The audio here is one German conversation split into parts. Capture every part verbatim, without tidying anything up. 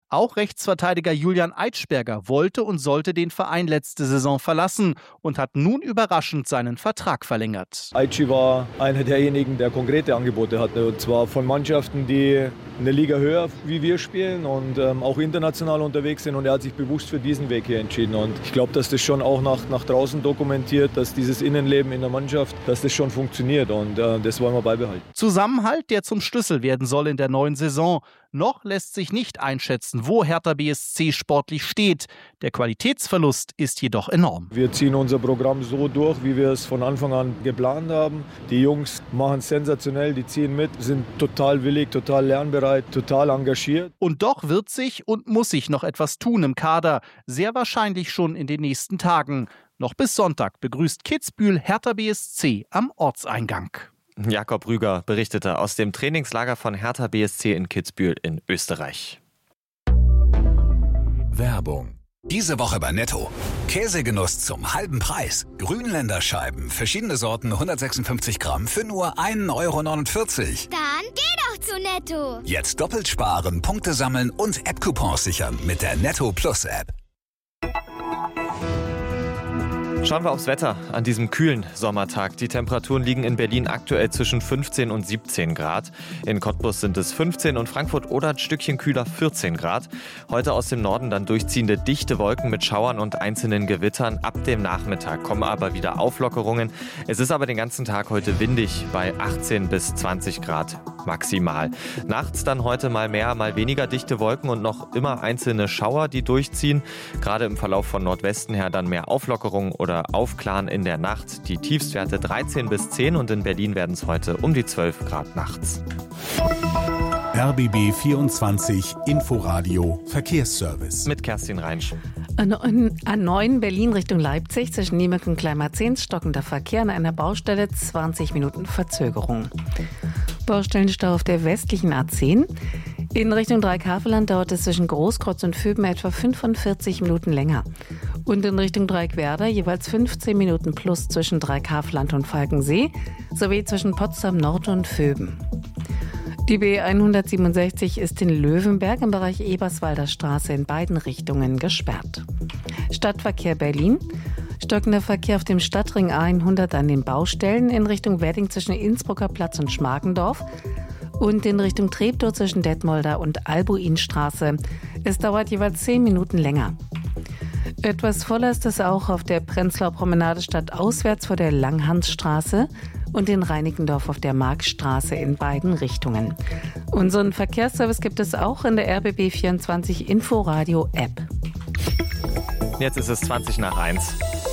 Auch Rechtsverteidiger Julian Eitschberger wollte und sollte den Verein letzte Saison verlassen und hat nun überraschend seinen Vertrag verlängert. Aitschi war einer derjenigen, der konkrete Angebote hatte, und zwar von Mannschaften, die eine Liga höher wie wir spielen und ähm, auch international unterwegs sind, und er hat sich bewusst für diesen Weg hier entschieden, und ich glaube, dass das schon auch nach, nach draußen dokumentiert, dass dieses Innenleben in der Mannschaft, dass das schon funktioniert, und äh, das wollen wir beibehalten. Zusammenhalt, der zum Schlüssel werden soll in der neuen Saison. Noch lässt sich nicht einschätzen, wo Hertha B S C sportlich steht. Der Qualitätsverlust ist jedoch enorm. Wir ziehen unser Programm so durch, wie wir es von Anfang an geplant haben. Die Jungs machen es sensationell, die ziehen mit, sind total willig, total lernbereit, total engagiert. Und doch wird sich und muss sich noch etwas tun im Kader. Sehr wahrscheinlich schon in den nächsten Tagen. Noch bis Sonntag begrüßt Kitzbühel Hertha B S C am Ortseingang. Jakob Rüger berichtete aus dem Trainingslager von Hertha B S C in Kitzbühel in Österreich. Werbung. Diese Woche bei Netto. Käsegenuss zum halben Preis. Grünländer Scheiben, verschiedene Sorten, hundertsechsundfünfzig Gramm für nur ein Euro neunundvierzig. Dann geh doch zu Netto. Jetzt doppelt sparen, Punkte sammeln und App-Coupons sichern mit der Netto Plus App. Schauen wir aufs Wetter an diesem kühlen Sommertag. Die Temperaturen liegen in Berlin aktuell zwischen fünfzehn und siebzehn Grad. In Cottbus sind es fünfzehn und Frankfurt oder ein Stückchen kühler vierzehn Grad. Heute aus dem Norden dann durchziehende dichte Wolken mit Schauern und einzelnen Gewittern. Ab dem Nachmittag kommen aber wieder Auflockerungen. Es ist aber den ganzen Tag heute windig bei achtzehn bis zwanzig Grad maximal. Nachts dann heute mal mehr, mal weniger dichte Wolken und noch immer einzelne Schauer, die durchziehen. Gerade im Verlauf von Nordwesten her dann mehr Auflockerungen oder Aufklaren in der Nacht. Die Tiefstwerte dreizehn bis zehn und in Berlin werden es heute um die zwölf Grad nachts. R B B vierundzwanzig Inforadio Verkehrsservice. Mit Kerstin Reinsch. A neun Berlin Richtung Leipzig zwischen Niemek und Kleinmarzens stockender Verkehr an einer Baustelle, zwanzig Minuten Verzögerung. Baustellenstau auf der westlichen A zehn. In Richtung Dreieck-Havelland dauert es zwischen Großkreuz und Vöben etwa fünfundvierzig Minuten länger. Und in Richtung Dreieck-Werder jeweils fünfzehn Minuten plus zwischen Dreieck-Havelland und Falkensee sowie zwischen Potsdam Nord und Vöben. Die B hundertsiebenundsechzig ist in Löwenberg im Bereich Eberswalder Straße in beiden Richtungen gesperrt. Stadtverkehr Berlin. Stockender Verkehr auf dem Stadtring A hundert an den Baustellen in Richtung Wedding zwischen Innsbrucker Platz und Schmargendorf und in Richtung Treptow zwischen Detmolder und Albuinstraße. Es dauert jeweils zehn Minuten länger. Etwas voller ist es auch auf der Prenzlauer Promenade stadtauswärts vor der Langhansstraße und in Reinickendorf auf der Marktstraße in beiden Richtungen. Unseren Verkehrsservice gibt es auch in der R B B vierundzwanzig Inforadio App. Jetzt ist es zwanzig nach eins.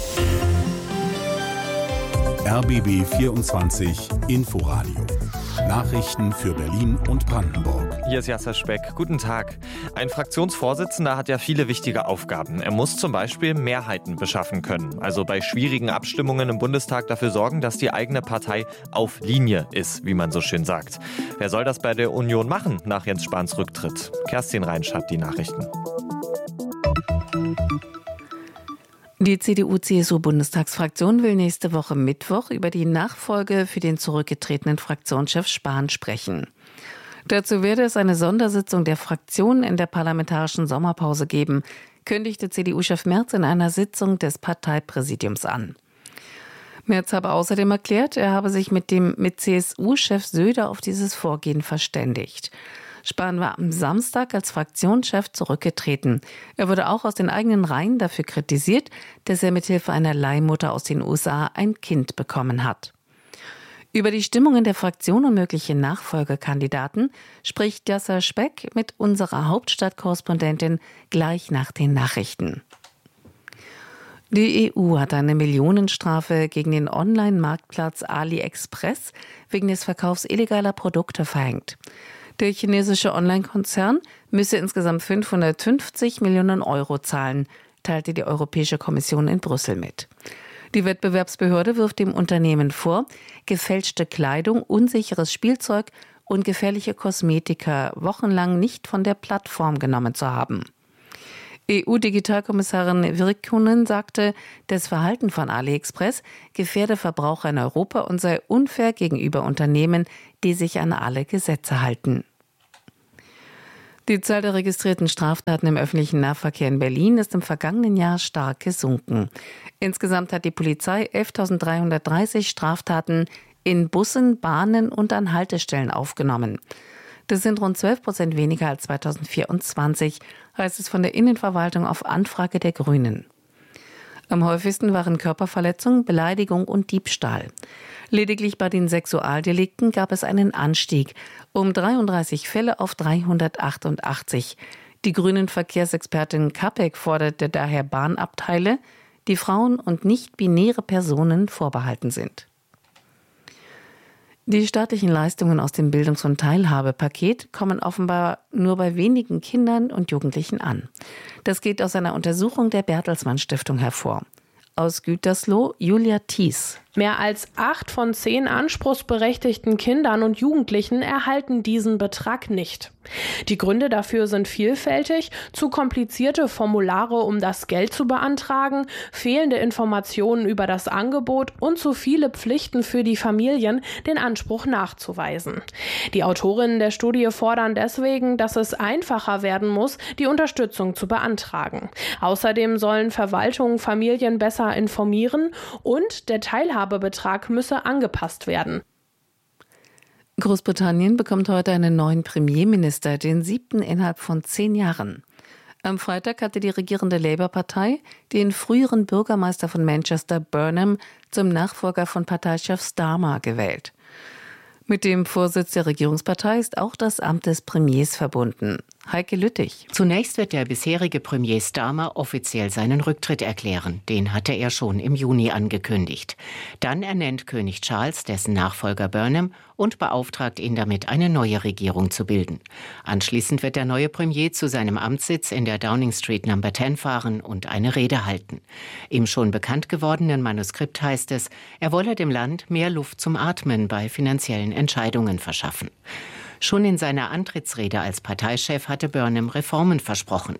R B B vierundzwanzig Inforadio. Nachrichten für Berlin und Brandenburg. Hier ist Jasser Speck. Guten Tag. Ein Fraktionsvorsitzender hat ja viele wichtige Aufgaben. Er muss zum Beispiel Mehrheiten beschaffen können. Also bei schwierigen Abstimmungen im Bundestag dafür sorgen, dass die eigene Partei auf Linie ist, wie man so schön sagt. Wer soll das bei der Union machen nach Jens Spahns Rücktritt? Kerstin Reinsch hat die Nachrichten. Die C D U-C S U-Bundestagsfraktion will nächste Woche Mittwoch über die Nachfolge für den zurückgetretenen Fraktionschef Spahn sprechen. Dazu werde es eine Sondersitzung der Fraktion in der parlamentarischen Sommerpause geben, kündigte C D U-Chef Merz in einer Sitzung des Parteipräsidiums an. Merz habe außerdem erklärt, er habe sich mit dem mit C S U-Chef Söder auf dieses Vorgehen verständigt. Spahn war am Samstag als Fraktionschef zurückgetreten. Er wurde auch aus den eigenen Reihen dafür kritisiert, dass er mithilfe einer Leihmutter aus den U S A ein Kind bekommen hat. Über die Stimmung in der Fraktion und mögliche Nachfolgekandidaten spricht Jasser Speck mit unserer Hauptstadtkorrespondentin gleich nach den Nachrichten. Die E U hat eine Millionenstrafe gegen den Online-Marktplatz AliExpress wegen des Verkaufs illegaler Produkte verhängt. Der chinesische Online-Konzern müsse insgesamt fünfhundertfünfzig Millionen Euro zahlen, teilte die Europäische Kommission in Brüssel mit. Die Wettbewerbsbehörde wirft dem Unternehmen vor, gefälschte Kleidung, unsicheres Spielzeug und gefährliche Kosmetika wochenlang nicht von der Plattform genommen zu haben. E U-Digitalkommissarin Virkkunen sagte, das Verhalten von AliExpress gefährde Verbraucher in Europa und sei unfair gegenüber Unternehmen, die sich an alle Gesetze halten. Die Zahl der registrierten Straftaten im öffentlichen Nahverkehr in Berlin ist im vergangenen Jahr stark gesunken. Insgesamt hat die Polizei elftausenddreihundertdreißig Straftaten in Bussen, Bahnen und an Haltestellen aufgenommen. Das sind rund zwölf Prozent weniger als zweitausendvierundzwanzig, heißt es von der Innenverwaltung auf Anfrage der Grünen. Am häufigsten waren Körperverletzung, Beleidigung und Diebstahl. Lediglich bei den Sexualdelikten gab es einen Anstieg um dreiunddreißig Fälle auf dreihundertachtundachtzig. Die grünen Verkehrsexpertin Kapek forderte daher Bahnabteile, die Frauen und nicht-binäre Personen vorbehalten sind. Die staatlichen Leistungen aus dem Bildungs- und Teilhabepaket kommen offenbar nur bei wenigen Kindern und Jugendlichen an. Das geht aus einer Untersuchung der Bertelsmann Stiftung hervor. Aus Gütersloh, Julia Thies. Mehr als acht von zehn anspruchsberechtigten Kindern und Jugendlichen erhalten diesen Betrag nicht. Die Gründe dafür sind vielfältig: zu komplizierte Formulare, um das Geld zu beantragen, fehlende Informationen über das Angebot und zu viele Pflichten für die Familien, den Anspruch nachzuweisen. Die Autorinnen der Studie fordern deswegen, dass es einfacher werden muss, die Unterstützung zu beantragen. Außerdem sollen Verwaltungen Familien besser informieren und der Teilhabebetrag müsse angepasst werden. Großbritannien bekommt heute einen neuen Premierminister, den siebten innerhalb von zehn Jahren. Am Freitag hatte die regierende Labour-Partei den früheren Bürgermeister von Manchester, Burnham, zum Nachfolger von Parteichef Starmer gewählt. Mit dem Vorsitz der Regierungspartei ist auch das Amt des Premiers verbunden. Heike Lüttich. Zunächst wird der bisherige Premier Starmer offiziell seinen Rücktritt erklären. Den hatte er schon im Juni angekündigt. Dann ernennt König Charles dessen Nachfolger Burnham und beauftragt ihn damit, eine neue Regierung zu bilden. Anschließend wird der neue Premier zu seinem Amtssitz in der Downing Street Number zehn fahren und eine Rede halten. Im schon bekannt gewordenen Manuskript heißt es, er wolle dem Land mehr Luft zum Atmen bei finanziellen Entscheidungen verschaffen. Schon in seiner Antrittsrede als Parteichef hatte Burnham Reformen versprochen.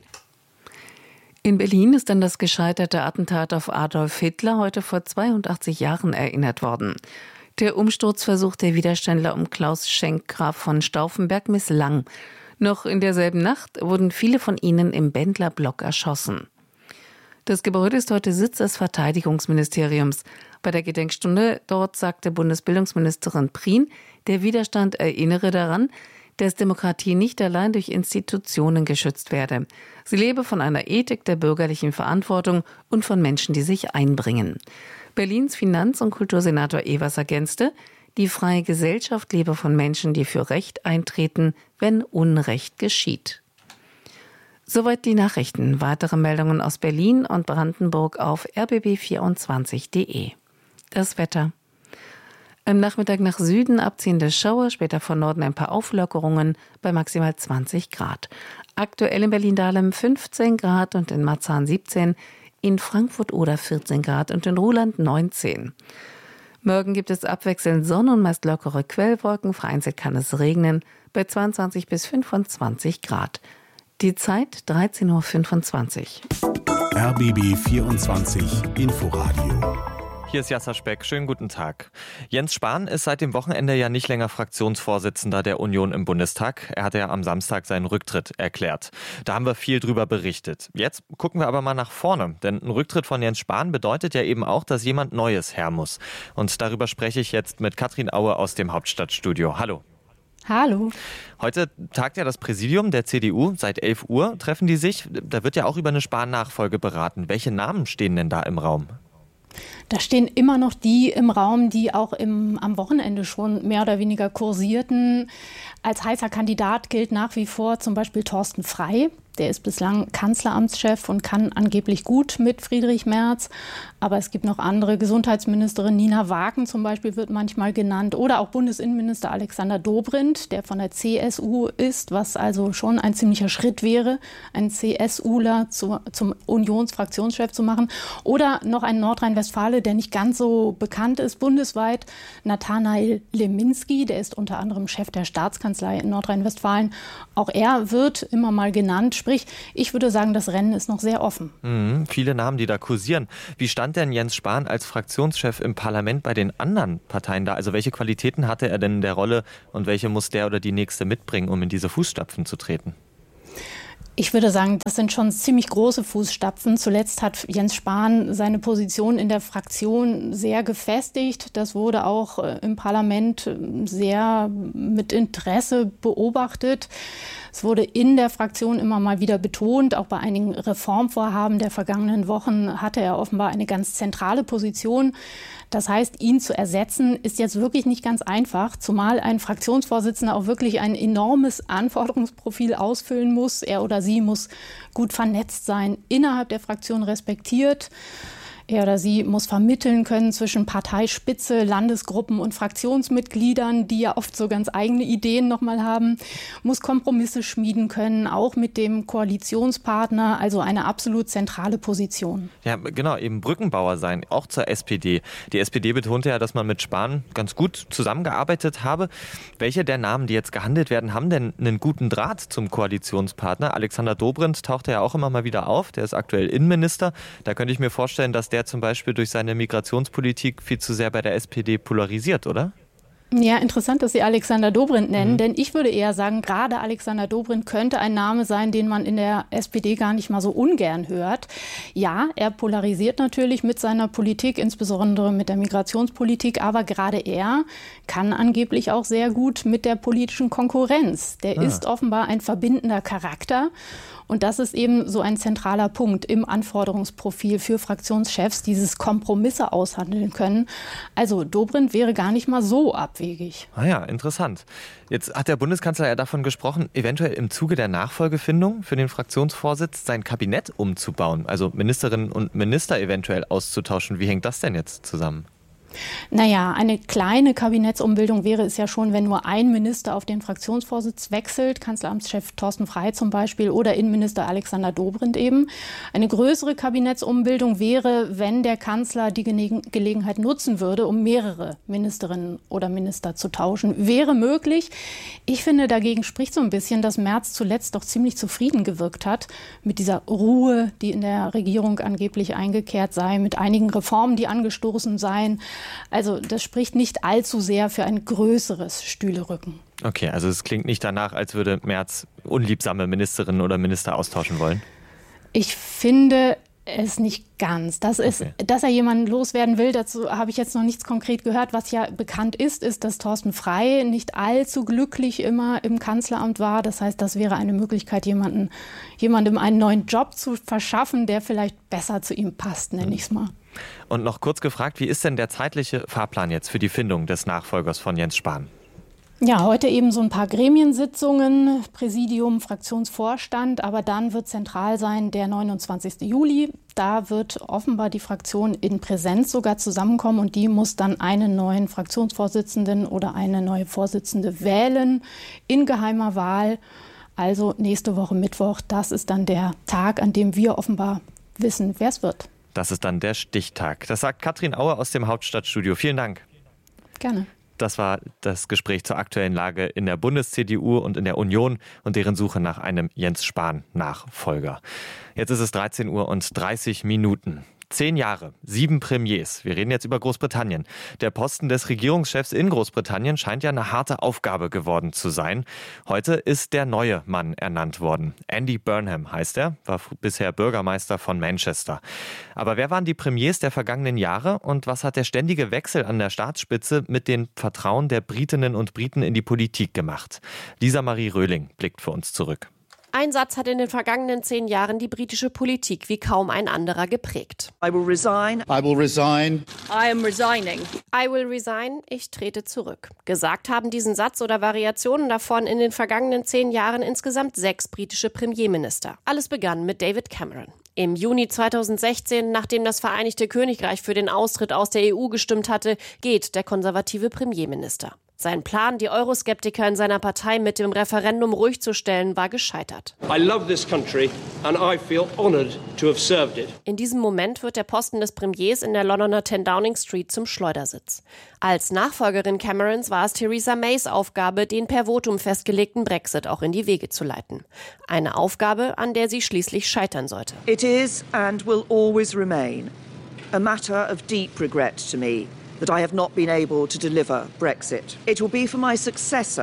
In Berlin ist an das gescheiterte Attentat auf Adolf Hitler heute vor zweiundachtzig Jahren erinnert worden. Der Umsturzversuch der Widerständler um Klaus Schenk Graf von Stauffenberg misslang. Noch in derselben Nacht wurden viele von ihnen im Bendler-Block erschossen. Das Gebäude ist heute Sitz des Verteidigungsministeriums. Bei der Gedenkstunde dort sagte Bundesbildungsministerin Prien, der Widerstand erinnere daran, dass Demokratie nicht allein durch Institutionen geschützt werde. Sie lebe von einer Ethik der bürgerlichen Verantwortung und von Menschen, die sich einbringen. Berlins Finanz- und Kultursenator Evers ergänzte, die freie Gesellschaft lebe von Menschen, die für Recht eintreten, wenn Unrecht geschieht. Soweit die Nachrichten. Weitere Meldungen aus Berlin und Brandenburg auf r b b vierundzwanzig punkt d e. Das Wetter. Am Nachmittag nach Süden abziehende Schauer, später von Norden ein paar Auflockerungen bei maximal zwanzig Grad. Aktuell in Berlin-Dahlem fünfzehn Grad und in Marzahn siebzehn, in Frankfurt-Oder vierzehn Grad und in Ruhland neunzehn. Morgen gibt es abwechselnd Sonne und meist lockere Quellwolken, vereinzelt kann es regnen, bei zweiundzwanzig bis fünfundzwanzig Grad. Die Zeit dreizehn Uhr fünfundzwanzig. R B B vierundzwanzig Inforadio. Hier ist Jasser Speck. Schönen guten Tag. Jens Spahn ist seit dem Wochenende ja nicht länger Fraktionsvorsitzender der Union im Bundestag. Er hatte ja am Samstag seinen Rücktritt erklärt. Da haben wir viel drüber berichtet. Jetzt gucken wir aber mal nach vorne. Denn ein Rücktritt von Jens Spahn bedeutet ja eben auch, dass jemand Neues her muss. Und darüber spreche ich jetzt mit Katrin Aue aus dem Hauptstadtstudio. Hallo. Hallo. Heute tagt ja das Präsidium der C D U. Seit elf Uhr treffen die sich. Da wird ja auch über eine Spahn-Nachfolge beraten. Welche Namen stehen denn da im Raum? Da stehen immer noch die im Raum, die auch im, am Wochenende schon mehr oder weniger kursierten. Als heißer Kandidat gilt nach wie vor zum Beispiel Thorsten Frey. Der ist bislang Kanzleramtschef und kann angeblich gut mit Friedrich Merz. Aber es gibt noch andere. Gesundheitsministerin Nina Wagen zum Beispiel wird manchmal genannt. Oder auch Bundesinnenminister Alexander Dobrindt, der von der C S U ist, was also schon ein ziemlicher Schritt wäre, einen CSUler zu, zum Unionsfraktionschef zu machen. Oder noch ein Nordrhein-Westfale, der nicht ganz so bekannt ist bundesweit, Nathanael Leminski, der ist unter anderem Chef der Staatskanzlei in Nordrhein-Westfalen. Auch er wird immer mal genannt. Sprich, ich würde sagen, das Rennen ist noch sehr offen. Mhm, viele Namen, die da kursieren. Wie stand denn Jens Spahn als Fraktionschef im Parlament bei den anderen Parteien da? Also welche Qualitäten hatte er denn in der Rolle und welche muss der oder die nächste mitbringen, um in diese Fußstapfen zu treten? Ich würde sagen, das sind schon ziemlich große Fußstapfen. Zuletzt hat Jens Spahn seine Position in der Fraktion sehr gefestigt. Das wurde auch im Parlament sehr mit Interesse beobachtet. Es wurde in der Fraktion immer mal wieder betont, auch bei einigen Reformvorhaben der vergangenen Wochen hatte er offenbar eine ganz zentrale Position. Das heißt, ihn zu ersetzen, ist jetzt wirklich nicht ganz einfach, zumal ein Fraktionsvorsitzender auch wirklich ein enormes Anforderungsprofil ausfüllen muss. Er oder sie muss gut vernetzt sein, innerhalb der Fraktion respektiert. Er oder sie muss vermitteln können zwischen Parteispitze, Landesgruppen und Fraktionsmitgliedern, die ja oft so ganz eigene Ideen nochmal haben, muss Kompromisse schmieden können, auch mit dem Koalitionspartner, also eine absolut zentrale Position. Ja, genau, eben Brückenbauer sein, auch zur S P D. Die S P D betonte ja, dass man mit Spahn ganz gut zusammengearbeitet habe. Welche der Namen, die jetzt gehandelt werden, haben denn einen guten Draht zum Koalitionspartner? Alexander Dobrindt taucht ja auch immer mal wieder auf, der ist aktuell Innenminister. Da könnte ich mir vorstellen, dass der der zum Beispiel durch seine Migrationspolitik viel zu sehr bei der S P D polarisiert, oder? Ja, interessant, dass Sie Alexander Dobrindt nennen, mhm. denn ich würde eher sagen, gerade Alexander Dobrindt könnte ein Name sein, den man in der S P D gar nicht mal so ungern hört. Ja, er polarisiert natürlich mit seiner Politik, insbesondere mit der Migrationspolitik, aber gerade er kann angeblich auch sehr gut mit der politischen Konkurrenz. Der ah. ist offenbar ein verbindender Charakter. Und das ist eben so ein zentraler Punkt im Anforderungsprofil für Fraktionschefs, dieses Kompromisse aushandeln können. Also Dobrindt wäre gar nicht mal so abwegig. Ah ja, interessant. Jetzt hat der Bundeskanzler ja davon gesprochen, eventuell im Zuge der Nachfolgefindung für den Fraktionsvorsitz sein Kabinett umzubauen, also Ministerinnen und Minister eventuell auszutauschen. Wie hängt das denn jetzt zusammen? Naja, eine kleine Kabinettsumbildung wäre es ja schon, wenn nur ein Minister auf den Fraktionsvorsitz wechselt, Kanzleramtschef Thorsten Frey zum Beispiel oder Innenminister Alexander Dobrindt eben. Eine größere Kabinettsumbildung wäre, wenn der Kanzler die Gelegenheit nutzen würde, um mehrere Ministerinnen oder Minister zu tauschen. Wäre möglich. Ich finde, dagegen spricht so ein bisschen, dass Merz zuletzt doch ziemlich zufrieden gewirkt hat mit dieser Ruhe, die in der Regierung angeblich eingekehrt sei, mit einigen Reformen, die angestoßen seien. Also das spricht nicht allzu sehr für ein größeres Stühlerücken. Okay, also es klingt nicht danach, als würde Merz unliebsame Ministerinnen oder Minister austauschen wollen. Ich finde es nicht ganz. Das ist, okay. Dass er jemanden loswerden will, dazu habe ich jetzt noch nichts konkret gehört. Was ja bekannt ist, ist, dass Thorsten Frey nicht allzu glücklich immer im Kanzleramt war. Das heißt, das wäre eine Möglichkeit, jemanden, jemandem einen neuen Job zu verschaffen, der vielleicht besser zu ihm passt, nenne ich es mal. Und noch kurz gefragt, wie ist denn der zeitliche Fahrplan jetzt für die Findung des Nachfolgers von Jens Spahn? Ja, heute eben so ein paar Gremiensitzungen, Präsidium, Fraktionsvorstand, aber dann wird zentral sein der neunundzwanzigsten Juli. Da wird offenbar die Fraktion in Präsenz sogar zusammenkommen und die muss dann einen neuen Fraktionsvorsitzenden oder eine neue Vorsitzende wählen in geheimer Wahl. Also nächste Woche Mittwoch, das ist dann der Tag, an dem wir offenbar wissen, wer es wird. Das ist dann der Stichtag. Das sagt Katrin Auer aus dem Hauptstadtstudio. Vielen Dank. Gerne. Das war das Gespräch zur aktuellen Lage in der Bundes-C D U und in der Union und deren Suche nach einem Jens Spahn-Nachfolger. Jetzt ist es dreizehn Uhr und dreißig Minuten. Zehn Jahre, sieben Premiers. Wir reden jetzt über Großbritannien. Der Posten des Regierungschefs in Großbritannien scheint ja eine harte Aufgabe geworden zu sein. Heute ist der neue Mann ernannt worden. Andy Burnham heißt er, war bisher Bürgermeister von Manchester. Aber wer waren die Premiers der vergangenen Jahre und was hat der ständige Wechsel an der Staatsspitze mit dem Vertrauen der Britinnen und Briten in die Politik gemacht? Lisa Marie Röhling blickt für uns zurück. Ein Satz hat in den vergangenen zehn Jahren die britische Politik wie kaum ein anderer geprägt. I will resign. I will resign. I am resigning. I will resign. Ich trete zurück. Gesagt haben diesen Satz oder Variationen davon in den vergangenen zehn Jahren insgesamt sechs britische Premierminister. Alles begann mit David Cameron. Im Juni zweitausendsechzehn, nachdem das Vereinigte Königreich für den Austritt aus der E U gestimmt hatte, geht der konservative Premierminister. Sein Plan, die Euroskeptiker in seiner Partei mit dem Referendum ruhig zu stellen, war gescheitert. I love this country and I feel honored to have served it. In diesem Moment wird der Posten des Premiers in der Londoner zehn Downing Street zum Schleudersitz. Als Nachfolgerin Camerons war es Theresa Mays Aufgabe, den per Votum festgelegten Brexit auch in die Wege zu leiten. Eine Aufgabe, an der sie schließlich scheitern sollte. It is and will always remain a matter of deep regret to me that I have not been able to deliver Brexit. It will be for my successor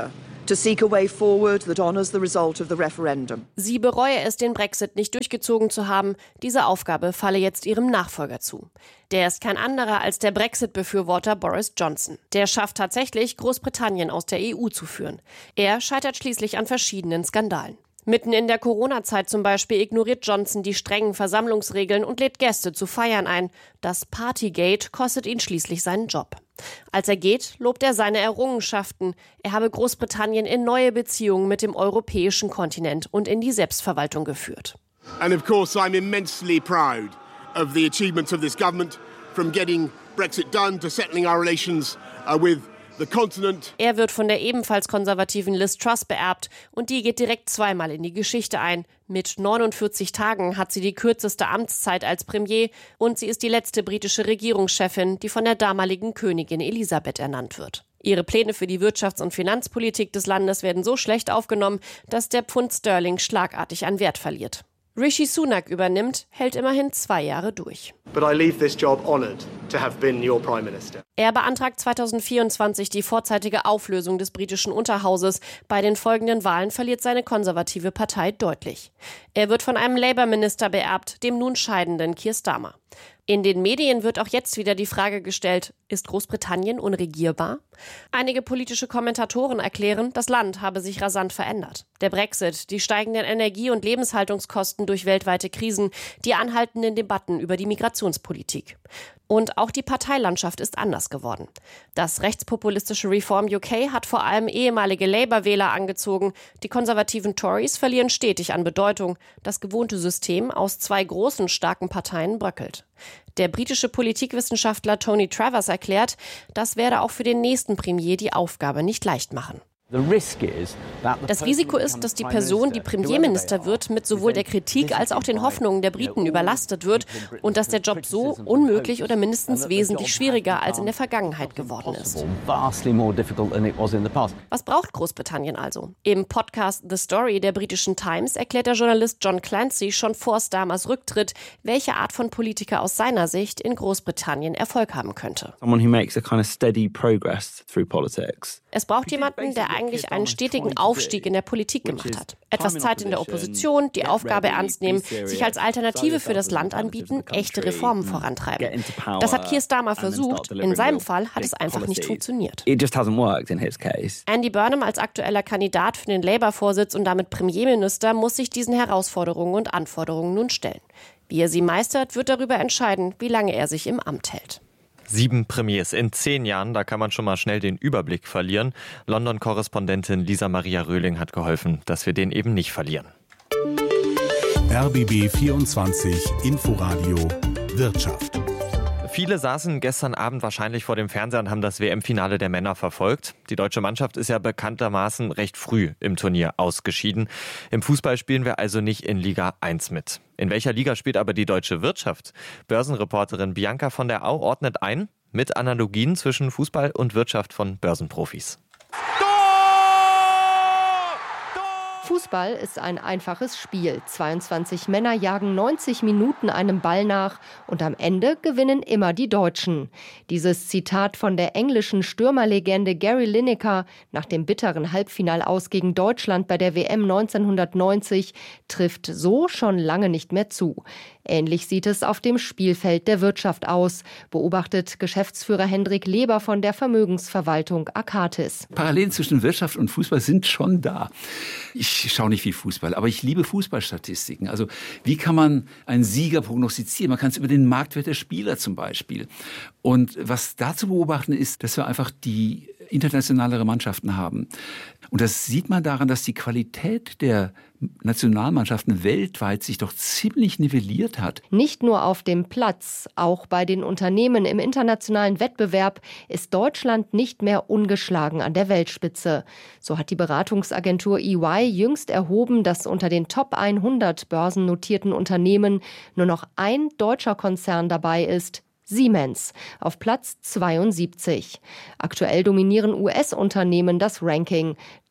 to seek a way forward that honours the result of the referendum. Sie bereue es, den Brexit nicht durchgezogen zu haben. Diese Aufgabe falle jetzt ihrem Nachfolger zu. Der ist kein anderer als der Brexit-Befürworter Boris Johnson. Der schafft tatsächlich, Großbritannien aus der E U zu führen. Er scheitert schließlich an verschiedenen Skandalen. Mitten in der Corona-Zeit zum Beispiel ignoriert Johnson die strengen Versammlungsregeln und lädt Gäste zu Feiern ein. Das Partygate kostet ihn schließlich seinen Job. Als er geht, lobt er seine Errungenschaften. Er habe Großbritannien in neue Beziehungen mit dem europäischen Kontinent und in die Selbstverwaltung geführt. And of course I'm immensely proud of the achievements of this government, from getting Brexit done to settling our relations uh, with the continent. Er wird von der ebenfalls konservativen Liz Truss beerbt und die geht direkt zweimal in die Geschichte ein. Mit neunundvierzig Tagen hat sie die kürzeste Amtszeit als Premier und sie ist die letzte britische Regierungschefin, die von der damaligen Königin Elisabeth ernannt wird. Ihre Pläne für die Wirtschafts- und Finanzpolitik des Landes werden so schlecht aufgenommen, dass der Pfund Sterling schlagartig an Wert verliert. Rishi Sunak übernimmt, hält immerhin zwei Jahre durch. But I leave this job honored to have been your Prime Minister. Er beantragt zweitausendvierundzwanzig die vorzeitige Auflösung des britischen Unterhauses. Bei den folgenden Wahlen verliert seine konservative Partei deutlich. Er wird von einem Labour-Minister beerbt, dem nun scheidenden Keir Starmer. In den Medien wird auch jetzt wieder die Frage gestellt, ist Großbritannien unregierbar? Einige politische Kommentatoren erklären, das Land habe sich rasant verändert. Der Brexit, die steigenden Energie- und Lebenshaltungskosten durch weltweite Krisen, die anhaltenden Debatten über die Migrationspolitik. Und auch die Parteilandschaft ist anders geworden. Das rechtspopulistische Reform U K hat vor allem ehemalige Labour-Wähler angezogen. Die konservativen Tories verlieren stetig an Bedeutung. Das gewohnte System aus zwei großen, starken Parteien bröckelt. Der britische Politikwissenschaftler Tony Travers erklärt, das werde auch für den nächsten Premier die Aufgabe nicht leicht machen. Das Risiko ist, dass die Person, die Premierminister wird, mit sowohl der Kritik als auch den Hoffnungen der Briten überlastet wird und dass der Job so unmöglich oder mindestens wesentlich schwieriger als in der Vergangenheit geworden ist. Was braucht Großbritannien also? Im Podcast The Story der britischen Times erklärt der Journalist John Clancy schon vor Starmers Rücktritt, welche Art von Politiker aus seiner Sicht in Großbritannien Erfolg haben könnte. Es braucht jemanden, der eigentlich einen stetigen Aufstieg in der Politik gemacht hat. Etwas Zeit in der Opposition, die Aufgabe ernst nehmen, sich als Alternative für das Land anbieten, echte Reformen vorantreiben. Das hat Keir Starmer versucht. In seinem Fall hat es einfach nicht funktioniert. Andy Burnham als aktueller Kandidat für den Labour-Vorsitz und damit Premierminister muss sich diesen Herausforderungen und Anforderungen nun stellen. Wie er sie meistert, wird darüber entscheiden, wie lange er sich im Amt hält. Sieben Premiers in zehn Jahren, da kann man schon mal schnell den Überblick verlieren. London-Korrespondentin Lisa Maria Röhling hat geholfen, dass wir den eben nicht verlieren. R B B vierundzwanzig Inforadio Wirtschaft. Viele saßen gestern Abend wahrscheinlich vor dem Fernseher und haben das W M-Finale der Männer verfolgt. Die deutsche Mannschaft ist ja bekanntermaßen recht früh im Turnier ausgeschieden. Im Fußball spielen wir also nicht in Liga eins mit. In welcher Liga spielt aber die deutsche Wirtschaft? Börsenreporterin Bianca von der Au ordnet ein mit Analogien zwischen Fußball und Wirtschaft von Börsenprofis. Fußball ist ein einfaches Spiel. zweiundzwanzig Männer jagen neunzig Minuten einem Ball nach und am Ende gewinnen immer die Deutschen. Dieses Zitat von der englischen Stürmerlegende Gary Lineker nach dem bitteren Halbfinalaus gegen Deutschland bei der W M neunzehnhundertneunzig trifft so schon lange nicht mehr zu. Ähnlich sieht es auf dem Spielfeld der Wirtschaft aus, beobachtet Geschäftsführer Hendrik Leber von der Vermögensverwaltung Akatis. Parallelen zwischen Wirtschaft und Fußball sind schon da. Ich schaue nicht viel Fußball, aber ich liebe Fußballstatistiken. Also wie kann man einen Sieger prognostizieren? Man kann es über den Marktwert der Spieler zum Beispiel. Und was da zu beobachten ist, dass wir einfach die internationalere Mannschaften haben. Und das sieht man daran, dass die Qualität der Nationalmannschaften weltweit sich doch ziemlich nivelliert hat. Nicht nur auf dem Platz, auch bei den Unternehmen im internationalen Wettbewerb ist Deutschland nicht mehr ungeschlagen an der Weltspitze. So hat die Beratungsagentur E Y jüngst erhoben, dass unter den Top hundert börsennotierten Unternehmen nur noch ein deutscher Konzern dabei ist: Siemens auf Platz zweiundsiebzig. Aktuell dominieren U S-Unternehmen das Ranking.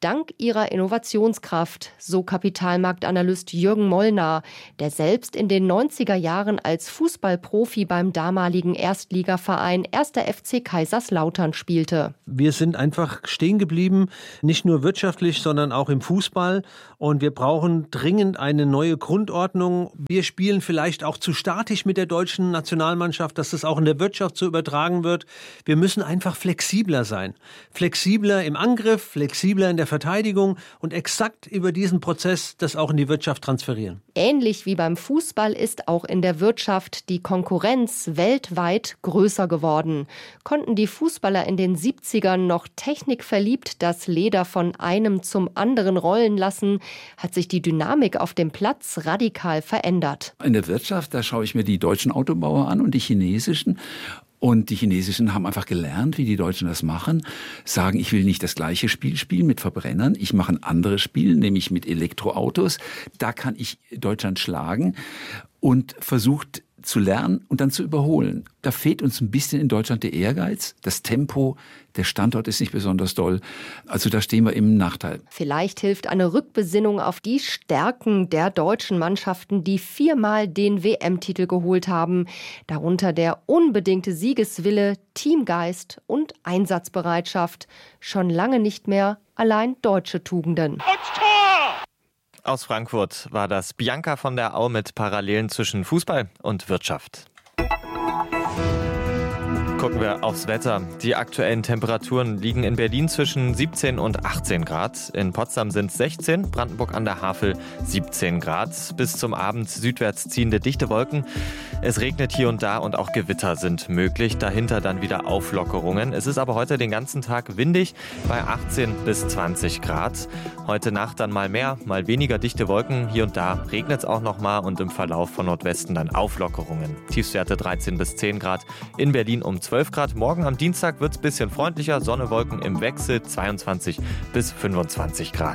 dank ihrer Innovationskraft, so Kapitalmarktanalyst Jürgen Mollner, der selbst in den neunziger Jahren als Fußballprofi beim damaligen Erstligaverein erster F C Kaiserslautern spielte. Wir sind einfach stehen geblieben, nicht nur wirtschaftlich, sondern auch im Fußball. Und wir brauchen dringend eine neue Grundordnung. Wir spielen vielleicht auch zu statisch mit der deutschen Nationalmannschaft, dass das auch in der Wirtschaft so übertragen wird. Wir müssen einfach flexibler sein. Flexibler im Angriff, flexibler in der Verteidigung und exakt über diesen Prozess das auch in die Wirtschaft transferieren. Ähnlich wie beim Fußball ist auch in der Wirtschaft die Konkurrenz weltweit größer geworden. Konnten die Fußballer in den siebzigern noch technikverliebt das Leder von einem zum anderen rollen lassen, hat sich die Dynamik auf dem Platz radikal verändert. In der Wirtschaft, da schaue ich mir die deutschen Autobauer an und die chinesischen. Und die Chinesischen haben einfach gelernt, wie die Deutschen das machen, sagen, ich will nicht das gleiche Spiel spielen mit Verbrennern, ich mache ein anderes Spiel, nämlich mit Elektroautos. Da kann ich Deutschland schlagen und versucht zu lernen und dann zu überholen. Da fehlt uns ein bisschen in Deutschland der Ehrgeiz, das Tempo, der Standort ist nicht besonders doll. Also da stehen wir im Nachteil. Vielleicht hilft eine Rückbesinnung auf die Stärken der deutschen Mannschaften, die viermal den W M-Titel geholt haben. Darunter der unbedingte Siegeswille, Teamgeist und Einsatzbereitschaft. Schon lange nicht mehr allein deutsche Tugenden. Aus Frankfurt war das Bianca von der Au mit Parallelen zwischen Fußball und Wirtschaft. Gucken wir aufs Wetter. Die aktuellen Temperaturen liegen in Berlin zwischen siebzehn und achtzehn Grad. In Potsdam sind es sechzehn, Brandenburg an der Havel siebzehn Grad. Bis zum Abend südwärts ziehende dichte Wolken. Es regnet hier und da und auch Gewitter sind möglich. Dahinter dann wieder Auflockerungen. Es ist aber heute den ganzen Tag windig bei achtzehn bis zwanzig Grad. Heute Nacht dann mal mehr, mal weniger dichte Wolken. Hier und da regnet es auch noch mal und im Verlauf von Nordwesten dann Auflockerungen. Tiefstwerte dreizehn bis zehn Grad. In Berlin um zwölf Grad. Morgen am Dienstag wird es ein bisschen freundlicher. Sonne, Wolken im Wechsel zweiundzwanzig bis fünfundzwanzig Grad.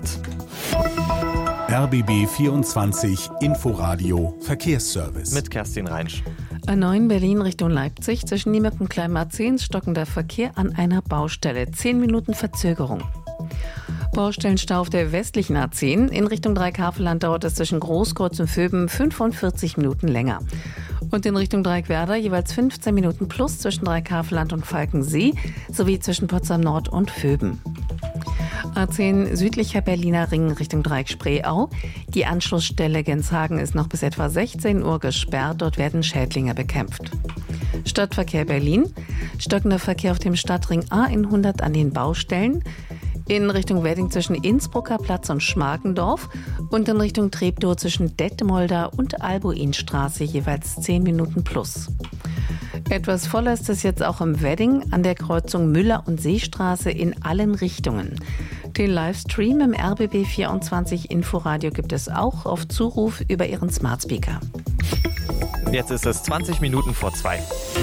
R B B vierundzwanzig Inforadio Verkehrsservice. Mit Kerstin Reinsch. A neun Berlin Richtung Leipzig zwischen Niemerk und Klein Marzahn stockender Verkehr an einer Baustelle. Zehn Minuten Verzögerung. Baustellenstau auf der westlichen A zehn. In Richtung Dreieck-Havelland dauert es zwischen Großkreuz und Vöben fünfundvierzig Minuten länger. Und in Richtung Dreieck-Werder jeweils fünfzehn Minuten plus zwischen Dreieck-Havelland und Falkensee sowie zwischen Potsdam Nord und Vöben. A zehn südlicher Berliner Ring Richtung Dreieck-Spreeau. Die Anschlussstelle Genshagen ist noch bis etwa sechzehn Uhr gesperrt. Dort werden Schädlinge bekämpft. Stadtverkehr Berlin. Stockender Verkehr auf dem Stadtring A hundert an den Baustellen. In Richtung Wedding zwischen Innsbrucker Platz und Schmargendorf und in Richtung Treptow zwischen Detmolder und Albuinstraße jeweils zehn Minuten plus. Etwas voller ist es jetzt auch im Wedding an der Kreuzung Müller- und Seestraße in allen Richtungen. Den Livestream im R B B vierundzwanzig Inforadio gibt es auch auf Zuruf über Ihren Smart Speaker. Jetzt ist es zwanzig Minuten vor zwei.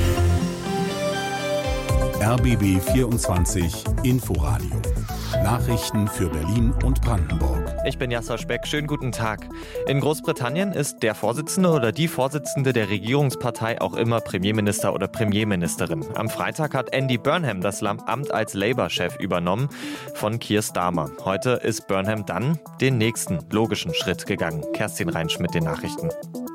R B B vierundzwanzig Inforadio. Nachrichten für Berlin und Brandenburg. Ich bin Jasser Speck, schönen guten Tag. In Großbritannien ist der Vorsitzende oder die Vorsitzende der Regierungspartei auch immer Premierminister oder Premierministerin. Am Freitag hat Andy Burnham das Amt als Labour-Chef übernommen von Keir Starmer. Heute ist Burnham dann den nächsten logischen Schritt gegangen. Kerstin Reinsch mit den Nachrichten.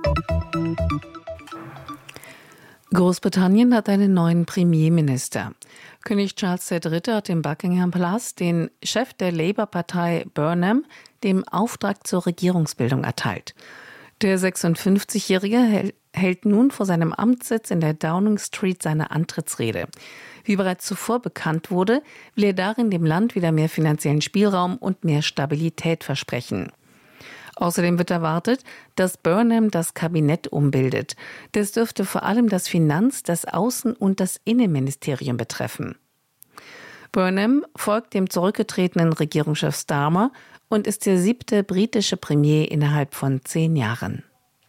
Großbritannien hat einen neuen Premierminister. König Charles der Dritte hat im Buckingham Palace den Chef der Labour-Partei Burnham dem Auftrag zur Regierungsbildung erteilt. Der sechsundfünfzigjährige hält nun vor seinem Amtssitz in der Downing Street seine Antrittsrede. Wie bereits zuvor bekannt wurde, will er darin dem Land wieder mehr finanziellen Spielraum und mehr Stabilität versprechen. Außerdem wird erwartet, dass Burnham das Kabinett umbildet. Das dürfte vor allem das Finanz-, das Außen- und das Innenministerium betreffen. Burnham folgt dem zurückgetretenen Regierungschef Starmer und ist der siebte britische Premier innerhalb von zehn Jahren.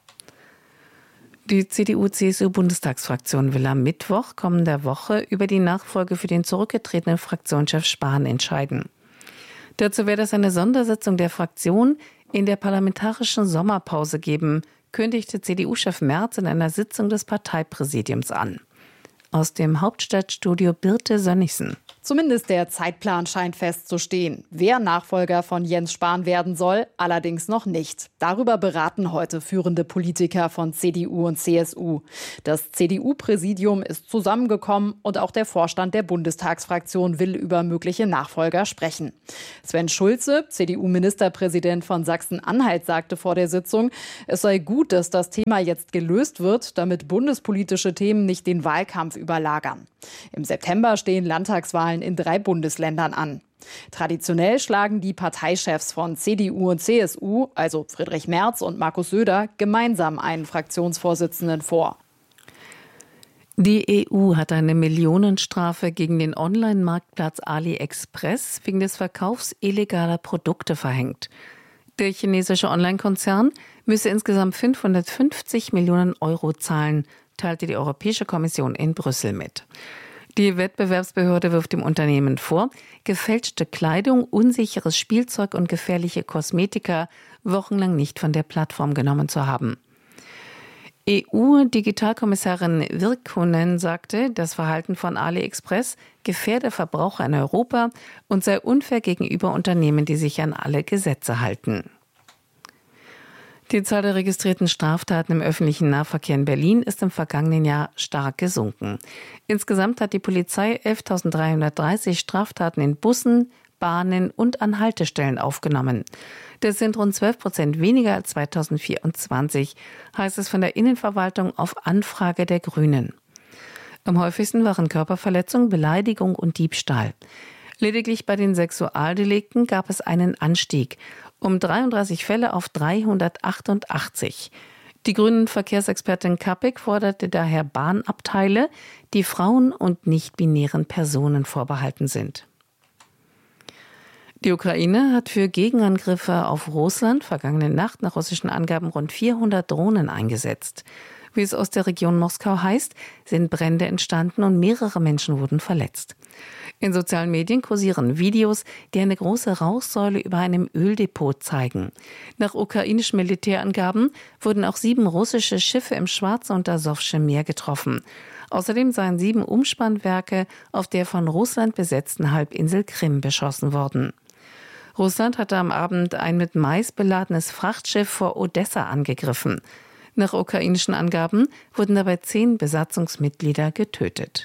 Die C D U-C S U-Bundestagsfraktion will am Mittwoch kommender Woche über die Nachfolge für den zurückgetretenen Fraktionschef Spahn entscheiden. Dazu werde es eine Sondersitzung der Fraktion in der parlamentarischen Sommerpause geben, kündigte C D U-Chef Merz in einer Sitzung des Parteipräsidiums an. Aus dem Hauptstadtstudio Birte Sönnigsen. Zumindest der Zeitplan scheint festzustehen. Wer Nachfolger von Jens Spahn werden soll, allerdings noch nicht. Darüber beraten heute führende Politiker von C D U und C S U. Das C D U-Präsidium ist zusammengekommen und auch der Vorstand der Bundestagsfraktion will über mögliche Nachfolger sprechen. Sven Schulze, C D U-Ministerpräsident von Sachsen-Anhalt, sagte vor der Sitzung, es sei gut, dass das Thema jetzt gelöst wird, damit bundespolitische Themen nicht den Wahlkampf überlagern. Im September stehen Landtagswahlen in drei Bundesländern an. Traditionell schlagen die Parteichefs von C D U und C S U, also Friedrich Merz und Markus Söder, gemeinsam einen Fraktionsvorsitzenden vor. Die E U hat eine Millionenstrafe gegen den Online-Marktplatz AliExpress wegen des Verkaufs illegaler Produkte verhängt. Der chinesische Online-Konzern müsse insgesamt fünfhundertfünfzig Millionen Euro zahlen, teilte die Europäische Kommission in Brüssel mit. Die Wettbewerbsbehörde wirft dem Unternehmen vor, gefälschte Kleidung, unsicheres Spielzeug und gefährliche Kosmetika wochenlang nicht von der Plattform genommen zu haben. E U-Digitalkommissarin Virkkunen sagte, das Verhalten von AliExpress gefährde Verbraucher in Europa und sei unfair gegenüber Unternehmen, die sich an alle Gesetze halten. Die Zahl der registrierten Straftaten im öffentlichen Nahverkehr in Berlin ist im vergangenen Jahr stark gesunken. Insgesamt hat die Polizei elftausenddreihundertdreißig Straftaten in Bussen, Bahnen und an Haltestellen aufgenommen. Das sind rund zwölf Prozent weniger als zweitausendvierundzwanzig, heißt es von der Innenverwaltung auf Anfrage der Grünen. Am häufigsten waren Körperverletzung, Beleidigung und Diebstahl. Lediglich bei den Sexualdelikten gab es einen Anstieg um dreiunddreißig Fälle auf dreihundertachtundachtzig. Die grünen Verkehrsexpertin Kappig forderte daher Bahnabteile, die Frauen und nicht-binären Personen vorbehalten sind. Die Ukraine hat für Gegenangriffe auf Russland vergangene Nacht nach russischen Angaben rund vierhundert Drohnen eingesetzt. Wie es aus der Region Moskau heißt, sind Brände entstanden und mehrere Menschen wurden verletzt. In sozialen Medien kursieren Videos, die eine große Rauchsäule über einem Öldepot zeigen. Nach ukrainischen Militärangaben wurden auch sieben russische Schiffe im Schwarzen und Asowschen Meer getroffen. Außerdem seien sieben Umspannwerke auf der von Russland besetzten Halbinsel Krim beschossen worden. Russland hatte am Abend ein mit Mais beladenes Frachtschiff vor Odessa angegriffen. Nach ukrainischen Angaben wurden dabei zehn Besatzungsmitglieder getötet.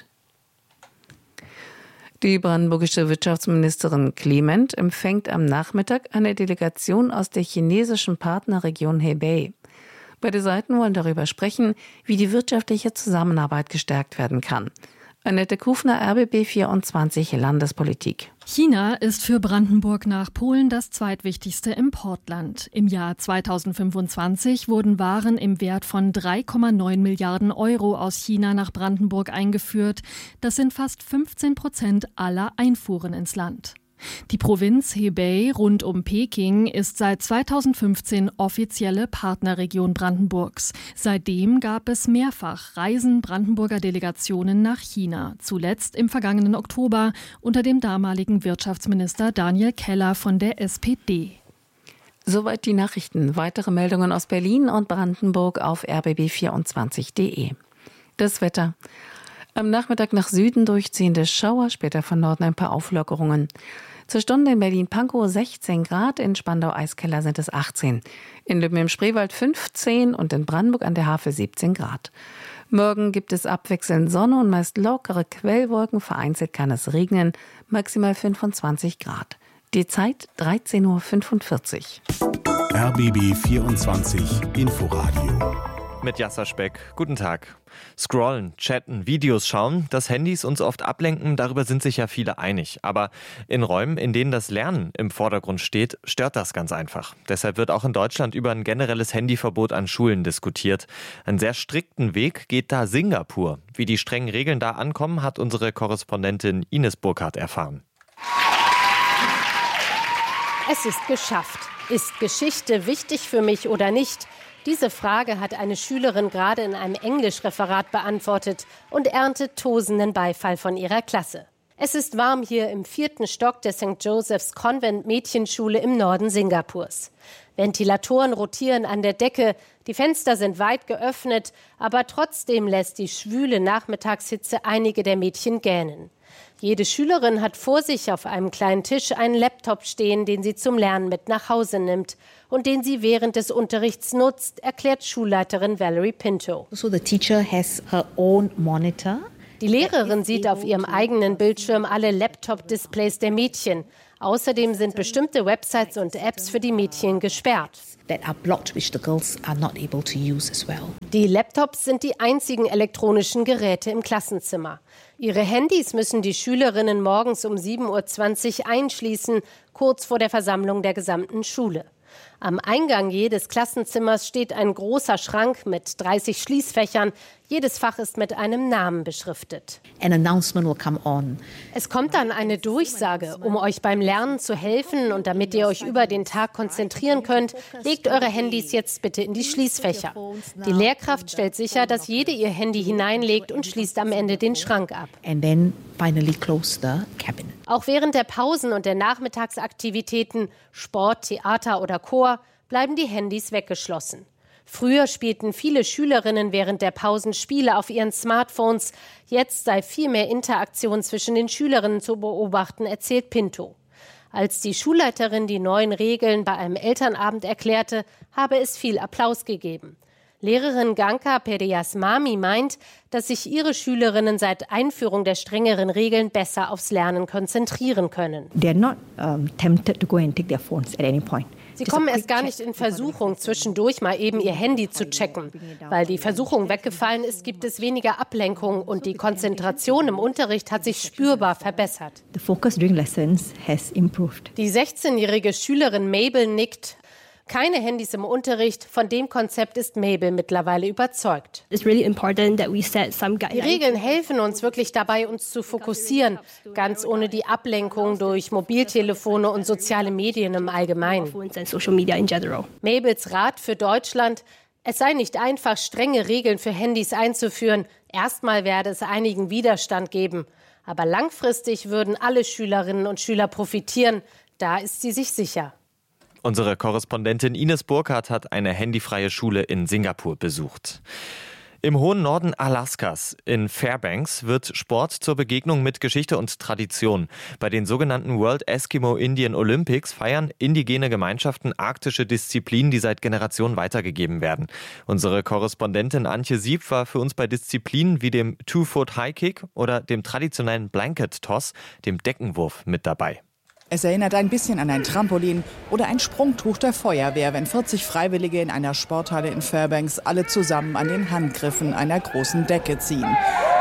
Die brandenburgische Wirtschaftsministerin Clement empfängt am Nachmittag eine Delegation aus der chinesischen Partnerregion Hebei. Beide Seiten wollen darüber sprechen, wie die wirtschaftliche Zusammenarbeit gestärkt werden kann. Annette Kufner, R B B vierundzwanzig Landespolitik. China ist für Brandenburg nach Polen das zweitwichtigste Importland. Im Jahr zweitausendfünfundzwanzig wurden Waren im Wert von drei Komma neun Milliarden Euro aus China nach Brandenburg eingeführt. Das sind fast fünfzehn Prozent aller Einfuhren ins Land. Die Provinz Hebei rund um Peking ist seit zweitausendfünfzehn offizielle Partnerregion Brandenburgs. Seitdem gab es mehrfach Reisen Brandenburger Delegationen nach China, zuletzt im vergangenen Oktober unter dem damaligen Wirtschaftsminister Daniel Keller von der S P D. Soweit die Nachrichten. Weitere Meldungen aus Berlin und Brandenburg auf r b b vierundzwanzig punkt d e. Das Wetter. Am Nachmittag nach Süden durchziehende Schauer, später von Norden ein paar Auflockerungen. Zur Stunde in Berlin-Pankow sechzehn Grad, in Spandau-Eiskeller sind es achtzehn. In Lübben im Spreewald fünfzehn und in Brandenburg an der Havel siebzehn Grad. Morgen gibt es abwechselnd Sonne und meist lockere Quellwolken, vereinzelt kann es regnen, maximal fünfundzwanzig Grad. Die Zeit dreizehn Uhr fünfundvierzig. R B B vierundzwanzig Inforadio. Mit Jasser Speck. Guten Tag. Scrollen, chatten, Videos schauen, dass Handys uns oft ablenken, darüber sind sich ja viele einig. Aber in Räumen, in denen das Lernen im Vordergrund steht, stört das ganz einfach. Deshalb wird auch in Deutschland über ein generelles Handyverbot an Schulen diskutiert. Einen sehr strikten Weg geht da Singapur. Wie die strengen Regeln da ankommen, hat unsere Korrespondentin Ines Burkhardt erfahren. Es ist geschafft. Ist Geschichte wichtig für mich oder nicht? Diese Frage hat eine Schülerin gerade in einem Englischreferat beantwortet und erntet tosenden Beifall von ihrer Klasse. Es ist warm hier im vierten Stock der Sankt Joseph's Convent Mädchenschule im Norden Singapurs. Ventilatoren rotieren an der Decke, die Fenster sind weit geöffnet, aber trotzdem lässt die schwüle Nachmittagshitze einige der Mädchen gähnen. Jede Schülerin hat vor sich auf einem kleinen Tisch einen Laptop stehen, den sie zum Lernen mit nach Hause nimmt und den sie während des Unterrichts nutzt, erklärt Schulleiterin Valerie Pinto. So the teacher has her own monitor. Die Lehrerin sieht auf ihrem eigenen Bildschirm alle Laptop-Displays der Mädchen. Außerdem sind bestimmte Websites und Apps für die Mädchen gesperrt. Die Laptops sind die einzigen elektronischen Geräte im Klassenzimmer. Ihre Handys müssen die Schülerinnen morgens um sieben Uhr zwanzig einschließen, kurz vor der Versammlung der gesamten Schule. Am Eingang jedes Klassenzimmers steht ein großer Schrank mit dreißig Schließfächern. Jedes Fach ist mit einem Namen beschriftet. An announcement will come on. Es kommt dann eine Durchsage. Um euch beim Lernen zu helfen und damit ihr euch über den Tag konzentrieren könnt, legt eure Handys jetzt bitte in die Schließfächer. Die Lehrkraft stellt sicher, dass jede ihr Handy hineinlegt und schließt am Ende den Schrank ab. And then finally close the cabinet. Auch während der Pausen und der Nachmittagsaktivitäten, Sport, Theater oder Chor, bleiben die Handys weggeschlossen. Früher spielten viele Schülerinnen während der Pausen Spiele auf ihren Smartphones. Jetzt sei viel mehr Interaktion zwischen den Schülerinnen zu beobachten, erzählt Pinto. Als die Schulleiterin die neuen Regeln bei einem Elternabend erklärte, habe es viel Applaus gegeben. Lehrerin Ganka Periasmami meint, dass sich ihre Schülerinnen seit Einführung der strengeren Regeln besser aufs Lernen konzentrieren können. They're not um, tempted to go and take their phones at any point. Sie kommen erst gar nicht in Versuchung, zwischendurch mal eben ihr Handy zu checken. Weil die Versuchung weggefallen ist, gibt es weniger Ablenkung und die Konzentration im Unterricht hat sich spürbar verbessert. The focus during lessons has improved. Die sechzehnjährige Schülerin Mabel nickt. Keine Handys im Unterricht, von dem Konzept ist Mabel mittlerweile überzeugt. Die Regeln helfen uns wirklich dabei, uns zu fokussieren, ganz ohne die Ablenkung durch Mobiltelefone und soziale Medien im Allgemeinen. Mabels Rat für Deutschland: Es sei nicht einfach, strenge Regeln für Handys einzuführen. Erstmal werde es einigen Widerstand geben. Aber langfristig würden alle Schülerinnen und Schüler profitieren. Da ist sie sich sicher. Unsere Korrespondentin Ines Burkhardt hat eine handyfreie Schule in Singapur besucht. Im hohen Norden Alaskas, in Fairbanks, wird Sport zur Begegnung mit Geschichte und Tradition. Bei den sogenannten World Eskimo Indian Olympics feiern indigene Gemeinschaften arktische Disziplinen, die seit Generationen weitergegeben werden. Unsere Korrespondentin Antje Sieb war für uns bei Disziplinen wie dem Two-Foot-High-Kick oder dem traditionellen Blanket-Toss, dem Deckenwurf, mit dabei. Es erinnert ein bisschen an ein Trampolin oder ein Sprungtuch der Feuerwehr, wenn vierzig Freiwillige in einer Sporthalle in Fairbanks alle zusammen an den Handgriffen einer großen Decke ziehen.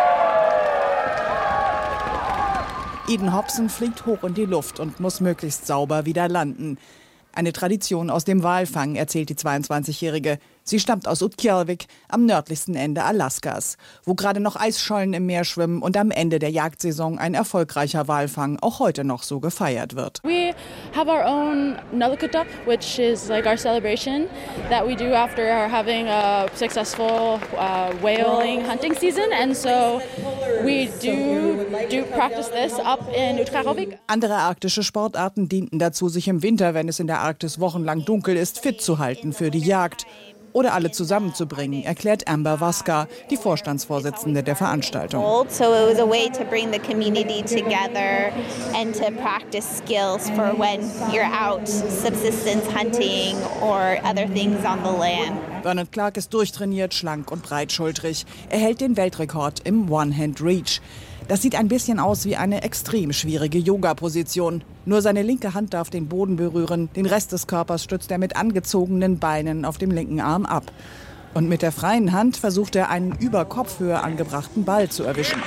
Eden Hobson fliegt hoch in die Luft und muss möglichst sauber wieder landen. Eine Tradition aus dem Walfang, erzählt die zweiundzwanzigjährige. Sie stammt aus Utqiagvik am nördlichsten Ende Alaskas, wo gerade noch Eisschollen im Meer schwimmen und am Ende der Jagdsaison ein erfolgreicher Walfang auch heute noch so gefeiert wird. We have our own Nalukutap, which is like our celebration that we do after having a successful uh, whaling hunting season, and so we do do practice this up in Utqiagvik. Andere arktische Sportarten dienten dazu, sich im Winter, wenn es in der Arktis wochenlang dunkel ist, fit zu halten für die Jagd. Oder alle zusammenzubringen, erklärt Amber Vaska, die Vorstandsvorsitzende der Veranstaltung. So it was a way to bring the community together and to practice skills for when you're out subsistence hunting or other things on the land. Bernard Clark ist durchtrainiert, schlank und breitschultrig. Er hält den Weltrekord im One-Hand-Reach. Das sieht ein bisschen aus wie eine extrem schwierige Yoga-Position. Nur seine linke Hand darf den Boden berühren, den Rest des Körpers stützt er mit angezogenen Beinen auf dem linken Arm ab. Und mit der freien Hand versucht er, einen über Kopfhöhe angebrachten Ball zu erwischen.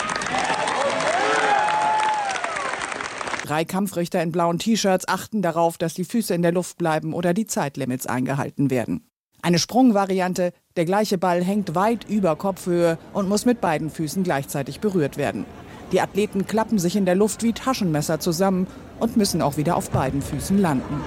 Drei Kampfrichter in blauen T-Shirts achten darauf, dass die Füße in der Luft bleiben oder die Zeitlimits eingehalten werden. Eine Sprungvariante, der gleiche Ball hängt weit über Kopfhöhe und muss mit beiden Füßen gleichzeitig berührt werden. Die Athleten klappen sich in der Luft wie Taschenmesser zusammen und müssen auch wieder auf beiden Füßen landen.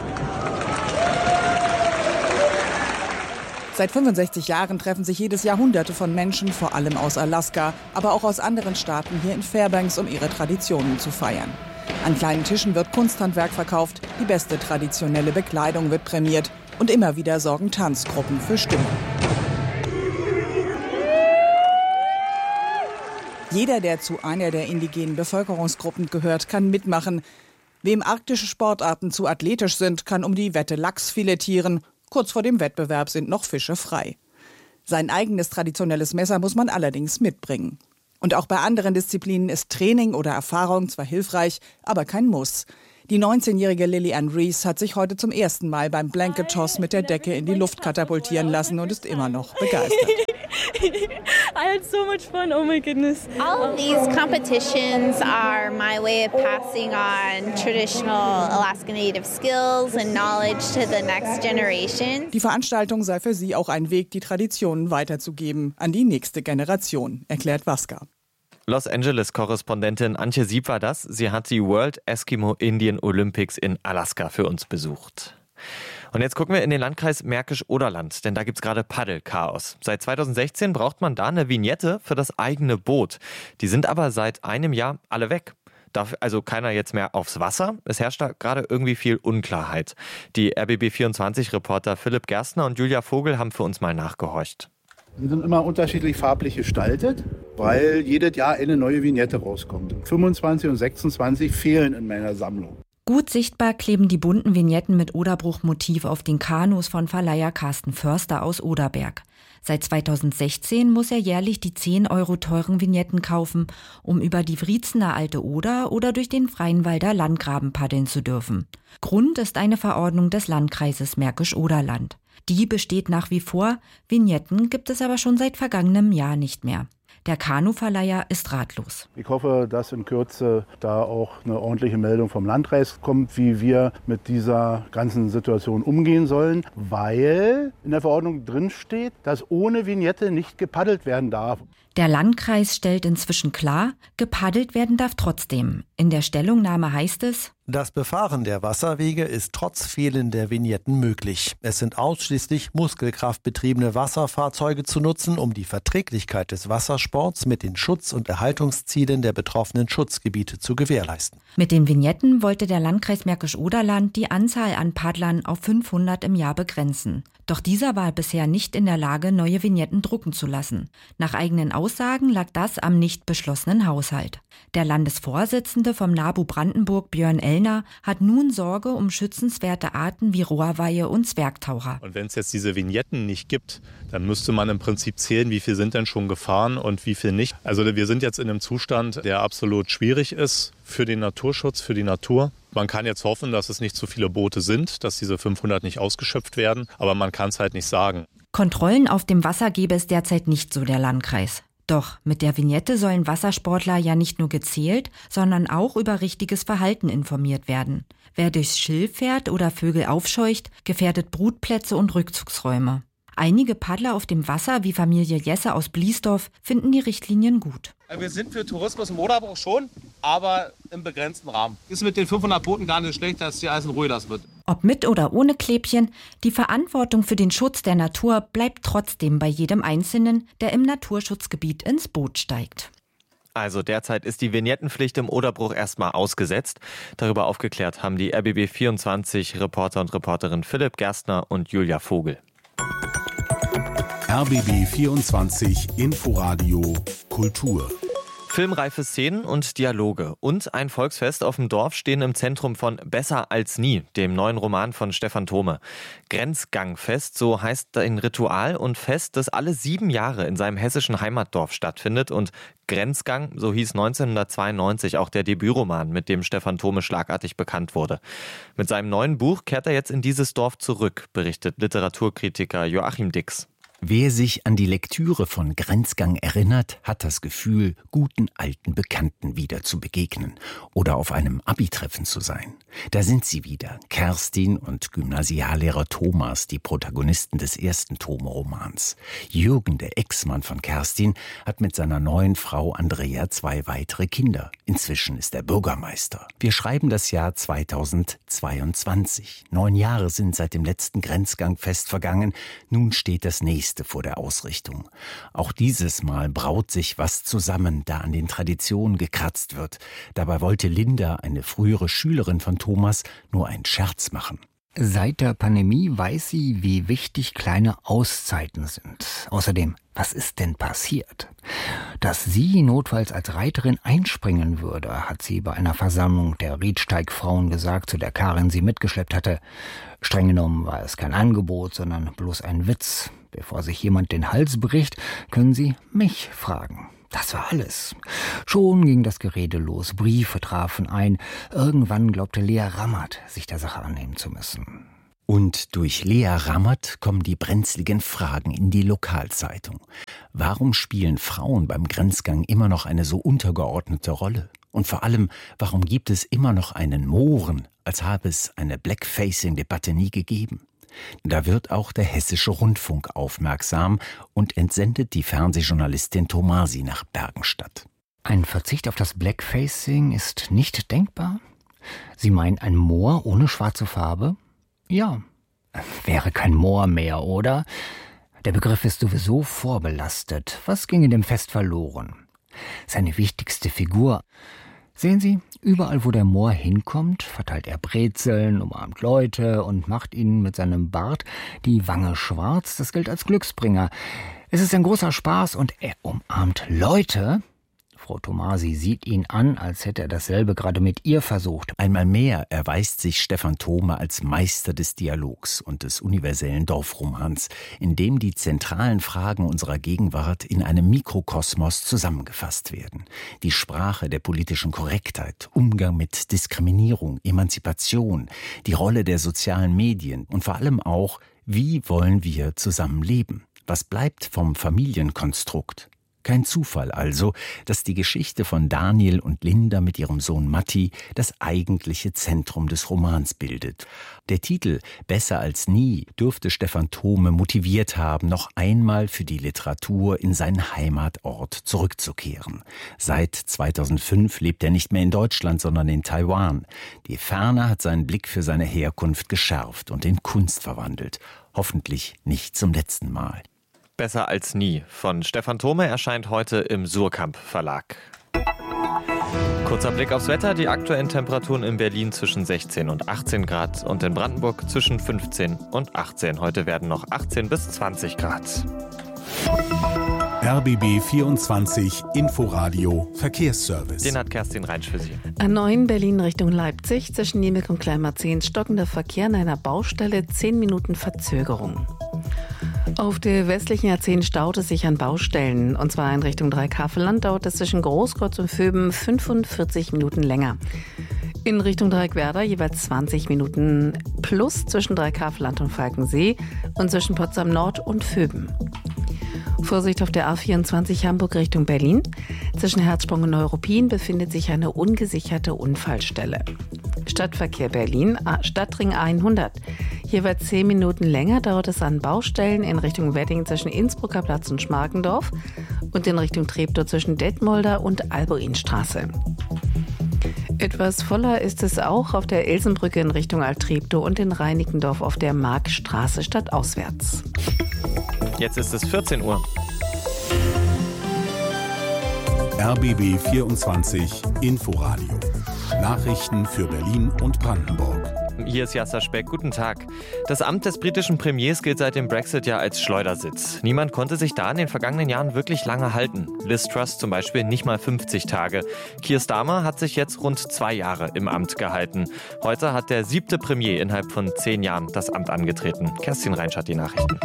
Seit fünfundsechzig Jahren treffen sich jedes Jahr Hunderte von Menschen, vor allem aus Alaska, aber auch aus anderen Staaten hier in Fairbanks, um ihre Traditionen zu feiern. An kleinen Tischen wird Kunsthandwerk verkauft, die beste traditionelle Bekleidung wird prämiert und immer wieder sorgen Tanzgruppen für Stimmung. Jeder, der zu einer der indigenen Bevölkerungsgruppen gehört, kann mitmachen. Wem arktische Sportarten zu athletisch sind, kann um die Wette Lachs filetieren. Kurz vor dem Wettbewerb sind noch Fische frei. Sein eigenes traditionelles Messer muss man allerdings mitbringen. Und auch bei anderen Disziplinen ist Training oder Erfahrung zwar hilfreich, aber kein Muss. Die neunzehnjährige Lily-Ann Rees hat sich heute zum ersten Mal beim Blanket Toss mit der Decke in die Luft katapultieren lassen und ist immer noch begeistert. I had so much fun, oh my goodness. All of these competitions are my way of passing on traditional Alaska Native skills and knowledge to the next generation. Die Veranstaltung sei für sie auch ein Weg, die Traditionen weiterzugeben an die nächste Generation, erklärt Waska. Los Angeles-Korrespondentin Antje Sieb war das. Sie hat die World Eskimo Indian Olympics in Alaska für uns besucht. Und jetzt gucken wir in den Landkreis Märkisch-Oderland, denn da gibt's gerade Paddelchaos. Seit zweitausendsechzehn braucht man da eine Vignette für das eigene Boot. Die sind aber seit einem Jahr alle weg. Darf also keiner jetzt mehr aufs Wasser? Es herrscht da gerade irgendwie viel Unklarheit. Die R B B vierundzwanzig-Reporter Philipp Gerstner und Julia Vogel haben für uns mal nachgehorcht. Die sind immer unterschiedlich farblich gestaltet, weil jedes Jahr eine neue Vignette rauskommt. fünfundzwanzig und sechsundzwanzig fehlen in meiner Sammlung. Gut sichtbar kleben die bunten Vignetten mit Oderbruch-Motiv auf den Kanus von Verleiher Carsten Förster aus Oderberg. Seit zweitausendsechzehn muss er jährlich die zehn Euro teuren Vignetten kaufen, um über die Wriezener Alte Oder oder durch den Freienwalder Landgraben paddeln zu dürfen. Grund ist eine Verordnung des Landkreises Märkisch-Oderland. Die besteht nach wie vor, Vignetten gibt es aber schon seit vergangenem Jahr nicht mehr. Der Kanuverleiher ist ratlos. Ich hoffe, dass in Kürze da auch eine ordentliche Meldung vom Landkreis kommt, wie wir mit dieser ganzen Situation umgehen sollen, weil in der Verordnung drin steht, dass ohne Vignette nicht gepaddelt werden darf. Der Landkreis stellt inzwischen klar, gepaddelt werden darf trotzdem. In der Stellungnahme heißt es: Das Befahren der Wasserwege ist trotz fehlender Vignetten möglich. Es sind ausschließlich muskelkraftbetriebene Wasserfahrzeuge zu nutzen, um die Verträglichkeit des Wassersports mit den Schutz- und Erhaltungszielen der betroffenen Schutzgebiete zu gewährleisten. Mit den Vignetten wollte der Landkreis Märkisch-Oderland die Anzahl an Paddlern auf fünfhundert im Jahr begrenzen. Doch dieser war bisher nicht in der Lage, neue Vignetten drucken zu lassen. Nach eigenen Aussagen lag das am nicht beschlossenen Haushalt. Der Landesvorsitzende vom NABU Brandenburg, Björn Ellner, hat nun Sorge um schützenswerte Arten wie Rohrweihe und Zwergtaucher. Und wenn es jetzt diese Vignetten nicht gibt, dann müsste man im Prinzip zählen, wie viel sind denn schon gefahren und wie viel nicht. Also wir sind jetzt in einem Zustand, der absolut schwierig ist für den Naturschutz, für die Natur. Man kann jetzt hoffen, dass es nicht zu viele Boote sind, dass diese fünfhundert nicht ausgeschöpft werden, aber man kann es halt nicht sagen. Kontrollen auf dem Wasser gäbe es derzeit nicht, so der Landkreis. Doch mit der Vignette sollen Wassersportler ja nicht nur gezählt, sondern auch über richtiges Verhalten informiert werden. Wer durchs Schilf fährt oder Vögel aufscheucht, gefährdet Brutplätze und Rückzugsräume. Einige Paddler auf dem Wasser, wie Familie Jesse aus Bliesdorf, finden die Richtlinien gut. Wir sind für Tourismus im Oderbruch schon, aber im begrenzten Rahmen. Ist mit den fünfhundert Booten gar nicht schlecht, dass die alles in Ruhe lassen wird. Ob mit oder ohne Klebchen, die Verantwortung für den Schutz der Natur bleibt trotzdem bei jedem Einzelnen, der im Naturschutzgebiet ins Boot steigt. Also derzeit ist die Vignettenpflicht im Oderbruch erstmal ausgesetzt. Darüber aufgeklärt haben die R B B vierundzwanzig Reporter und Reporterin Philipp Gerstner und Julia Vogel. R B B vierundzwanzig Inforadio Kultur. Filmreife Szenen und Dialoge und ein Volksfest auf dem Dorf stehen im Zentrum von Besser als nie, dem neuen Roman von Stefan Thome. Grenzgangfest, so heißt ein Ritual und Fest, das alle sieben Jahre in seinem hessischen Heimatdorf stattfindet. Und Grenzgang, so hieß neunzehnhundertzweiundneunzig auch der Debütroman, mit dem Stefan Thome schlagartig bekannt wurde. Mit seinem neuen Buch kehrt er jetzt in dieses Dorf zurück, berichtet Literaturkritiker Joachim Dix. Wer sich an die Lektüre von Grenzgang erinnert, hat das Gefühl, guten alten Bekannten wieder zu begegnen oder auf einem Abi-Treffen zu sein. Da sind sie wieder, Kerstin und Gymnasiallehrer Thomas, die Protagonisten des ersten Thome-Romans. Jürgen, der Ex-Mann von Kerstin, hat mit seiner neuen Frau Andrea zwei weitere Kinder. Inzwischen ist er Bürgermeister. Wir schreiben das Jahr zweitausendzweiundzwanzig. Neun Jahre sind seit dem letzten Grenzgangfest vergangen. Nun steht das nächste vor der Ausrichtung. Auch dieses Mal braut sich was zusammen, da an den Traditionen gekratzt wird. Dabei wollte Linda, eine frühere Schülerin von Thomas, nur einen Scherz machen. Seit der Pandemie weiß sie, wie wichtig kleine Auszeiten sind. Außerdem, was ist denn passiert? dass sie notfalls als Reiterin einspringen würde, hat sie bei einer Versammlung der Riedsteig-Frauen gesagt, zu der Karin sie mitgeschleppt hatte. Streng genommen war es kein Angebot, sondern bloß ein Witz. Bevor sich jemand den Hals bricht, können Sie mich fragen. Das war alles. Schon ging das Gerede los, Briefe trafen ein. Irgendwann glaubte Lea Rammert, sich der Sache annehmen zu müssen. Und durch Lea Rammert kommen die brenzligen Fragen in die Lokalzeitung. Warum spielen Frauen beim Grenzgang immer noch eine so untergeordnete Rolle? Und vor allem, warum gibt es immer noch einen Mohren, als habe es eine Blackfacing-Debatte nie gegeben? Da wird auch der Hessische Rundfunk aufmerksam und entsendet die Fernsehjournalistin Tomasi nach Bergenstadt. Ein Verzicht auf das Blackfacing ist nicht denkbar? Sie meinen ein Moor ohne schwarze Farbe? Ja, wäre kein Moor mehr, oder? Der Begriff ist sowieso vorbelastet. Was ginge dem Fest verloren? Seine wichtigste Figur. Sehen Sie, überall wo der Moor hinkommt, verteilt er Brezeln, umarmt Leute und macht ihnen mit seinem Bart die Wange schwarz. Das gilt als Glücksbringer. Es ist ein großer Spaß und er umarmt Leute. Frau Tomasi sieht ihn an, als hätte er dasselbe gerade mit ihr versucht. Einmal mehr erweist sich Stefan Thome als Meister des Dialogs und des universellen Dorfromans, in dem die zentralen Fragen unserer Gegenwart in einem Mikrokosmos zusammengefasst werden. Die Sprache der politischen Korrektheit, Umgang mit Diskriminierung, Emanzipation, die Rolle der sozialen Medien und vor allem auch, wie wollen wir zusammenleben? Was bleibt vom Familienkonstrukt? Kein Zufall also, dass die Geschichte von Daniel und Linda mit ihrem Sohn Matti das eigentliche Zentrum des Romans bildet. Der Titel »Besser als nie« dürfte Stefan Thome motiviert haben, noch einmal für die Literatur in seinen Heimatort zurückzukehren. Seit zweitausendfünf lebt er nicht mehr in Deutschland, sondern in Taiwan. Die Ferne hat seinen Blick für seine Herkunft geschärft und in Kunst verwandelt. Hoffentlich nicht zum letzten Mal. Besser als nie von Stefan Thome erscheint heute im Surkamp Verlag. Kurzer Blick aufs Wetter. Die aktuellen Temperaturen in Berlin zwischen sechzehn und achtzehn Grad und in Brandenburg zwischen fünfzehn und achtzehn. Heute werden noch achtzehn bis zwanzig Grad. R B B vierundzwanzig Inforadio Verkehrsservice. Den hat Kerstin Reinsch für Sie. A neun Berlin Richtung Leipzig zwischen Niemek und Kleinmarzehn stockender Verkehr an einer Baustelle, zehn Minuten Verzögerung. Auf der westlichen A zehn staut es sich an Baustellen. Und zwar in Richtung Dreieck-Havelland dauert es zwischen Großkreuz und Vöben fünfundvierzig Minuten länger. In Richtung Dreieck-Werder jeweils zwanzig Minuten plus zwischen Dreieck-Havelland und Falkensee und zwischen Potsdam Nord und Vöben. Vorsicht auf der A vierundzwanzig Hamburg Richtung Berlin. Zwischen Herzsprung und Neuruppin befindet sich eine ungesicherte Unfallstelle. Stadtverkehr Berlin, Stadtring hundert. Jeweils zehn Minuten länger dauert es an Baustellen in Richtung Wedding zwischen Innsbrucker Platz und Schmargendorf und in Richtung Treptow zwischen Detmolder und Albuinstraße. Etwas voller ist es auch auf der Elsenbrücke in Richtung Alt-Treptow und in Reinickendorf auf der Markstraße stadtauswärts. Jetzt ist es vierzehn Uhr. R B B vierundzwanzig Inforadio. Nachrichten für Berlin und Brandenburg. Hier ist Jasser Speck. Guten Tag. Das Amt des britischen Premiers gilt seit dem Brexit ja als Schleudersitz. Niemand konnte sich da in den vergangenen Jahren wirklich lange halten. Liz Truss zum Beispiel nicht mal fünfzig Tage. Keir Starmer hat sich jetzt rund zwei Jahre im Amt gehalten. Heute hat der siebte Premier innerhalb von zehn Jahren das Amt angetreten. Kerstin Reinsch hat die Nachrichten.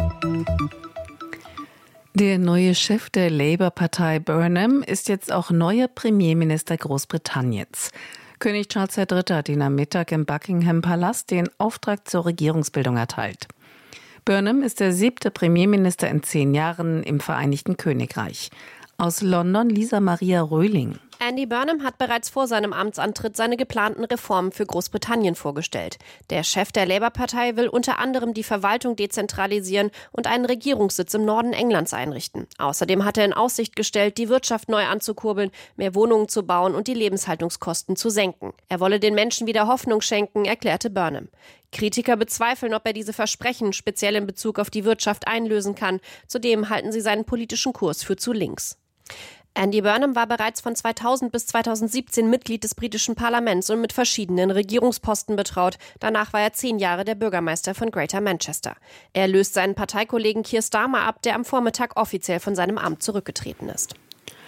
Der neue Chef der Labour-Partei Burnham ist jetzt auch neuer Premierminister Großbritanniens. König Charles der Dritte hat ihn am Mittag im Buckingham-Palast den Auftrag zur Regierungsbildung erteilt. Burnham ist der siebte Premierminister in zehn Jahren im Vereinigten Königreich. Aus London Lisa Maria Röhling. Andy Burnham hat bereits vor seinem Amtsantritt seine geplanten Reformen für Großbritannien vorgestellt. Der Chef der Labour-Partei will unter anderem die Verwaltung dezentralisieren und einen Regierungssitz im Norden Englands einrichten. Außerdem hat er in Aussicht gestellt, die Wirtschaft neu anzukurbeln, mehr Wohnungen zu bauen und die Lebenshaltungskosten zu senken. Er wolle den Menschen wieder Hoffnung schenken, erklärte Burnham. Kritiker bezweifeln, ob er diese Versprechen speziell in Bezug auf die Wirtschaft einlösen kann. Zudem halten sie seinen politischen Kurs für zu links. Andy Burnham war bereits von zweitausend bis zweitausendsiebzehn Mitglied des britischen Parlaments und mit verschiedenen Regierungsposten betraut. Danach war er zehn Jahre der Bürgermeister von Greater Manchester. Er löst seinen Parteikollegen Keir Starmer ab, der am Vormittag offiziell von seinem Amt zurückgetreten ist.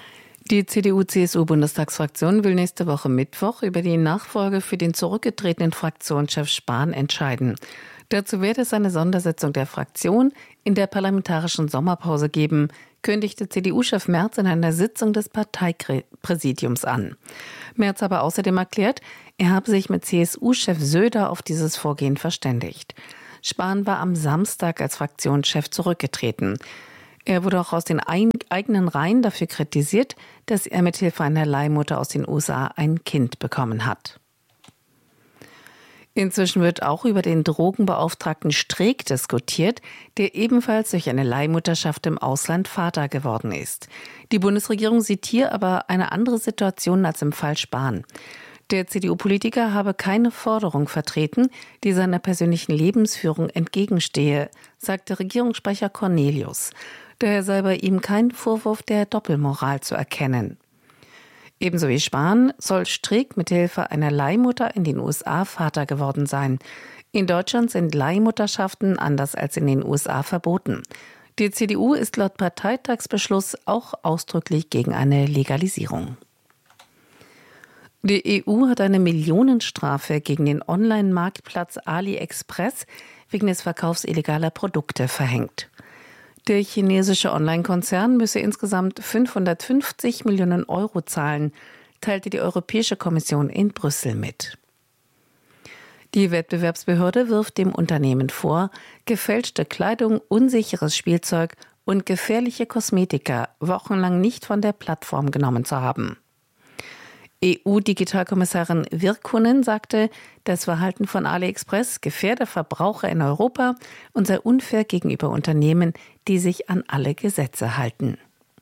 Die C D U-C S U-Bundestagsfraktion will nächste Woche Mittwoch über die Nachfolge für den zurückgetretenen Fraktionschef Spahn entscheiden. Dazu werde es eine Sondersitzung der Fraktion in der parlamentarischen Sommerpause geben, kündigte C D U-Chef Merz in einer Sitzung des Parteipräsidiums an. Merz habe außerdem erklärt, er habe sich mit C S U-Chef Söder auf dieses Vorgehen verständigt. Spahn war am Samstag als Fraktionschef zurückgetreten. Er wurde auch aus den eigenen Reihen dafür kritisiert, dass er mithilfe einer Leihmutter aus den U S A ein Kind bekommen hat. Inzwischen wird auch über den Drogenbeauftragten Streeck diskutiert, der ebenfalls durch eine Leihmutterschaft im Ausland Vater geworden ist. Die Bundesregierung sieht hier aber eine andere Situation als im Fall Spahn. Der C D U-Politiker habe keine Forderung vertreten, die seiner persönlichen Lebensführung entgegenstehe, sagte Regierungssprecher Cornelius. Daher sei bei ihm kein Vorwurf der Doppelmoral zu erkennen. Ebenso wie Spahn soll Streeck mithilfe einer Leihmutter in den U S A Vater geworden sein. In Deutschland sind Leihmutterschaften anders als in den U S A verboten. Die C D U ist laut Parteitagsbeschluss auch ausdrücklich gegen eine Legalisierung. Die E U hat eine Millionenstrafe gegen den Online-Marktplatz AliExpress wegen des Verkaufs illegaler Produkte verhängt. Der chinesische Online-Konzern müsse insgesamt fünfhundertfünfzig Millionen Euro zahlen, teilte die Europäische Kommission in Brüssel mit. Die Wettbewerbsbehörde wirft dem Unternehmen vor, gefälschte Kleidung, unsicheres Spielzeug und gefährliche Kosmetika wochenlang nicht von der Plattform genommen zu haben. E U-Digitalkommissarin Virkkunen sagte, das Verhalten von AliExpress gefährde Verbraucher in Europa und sei unfair gegenüber Unternehmen, die sich an alle Gesetze halten.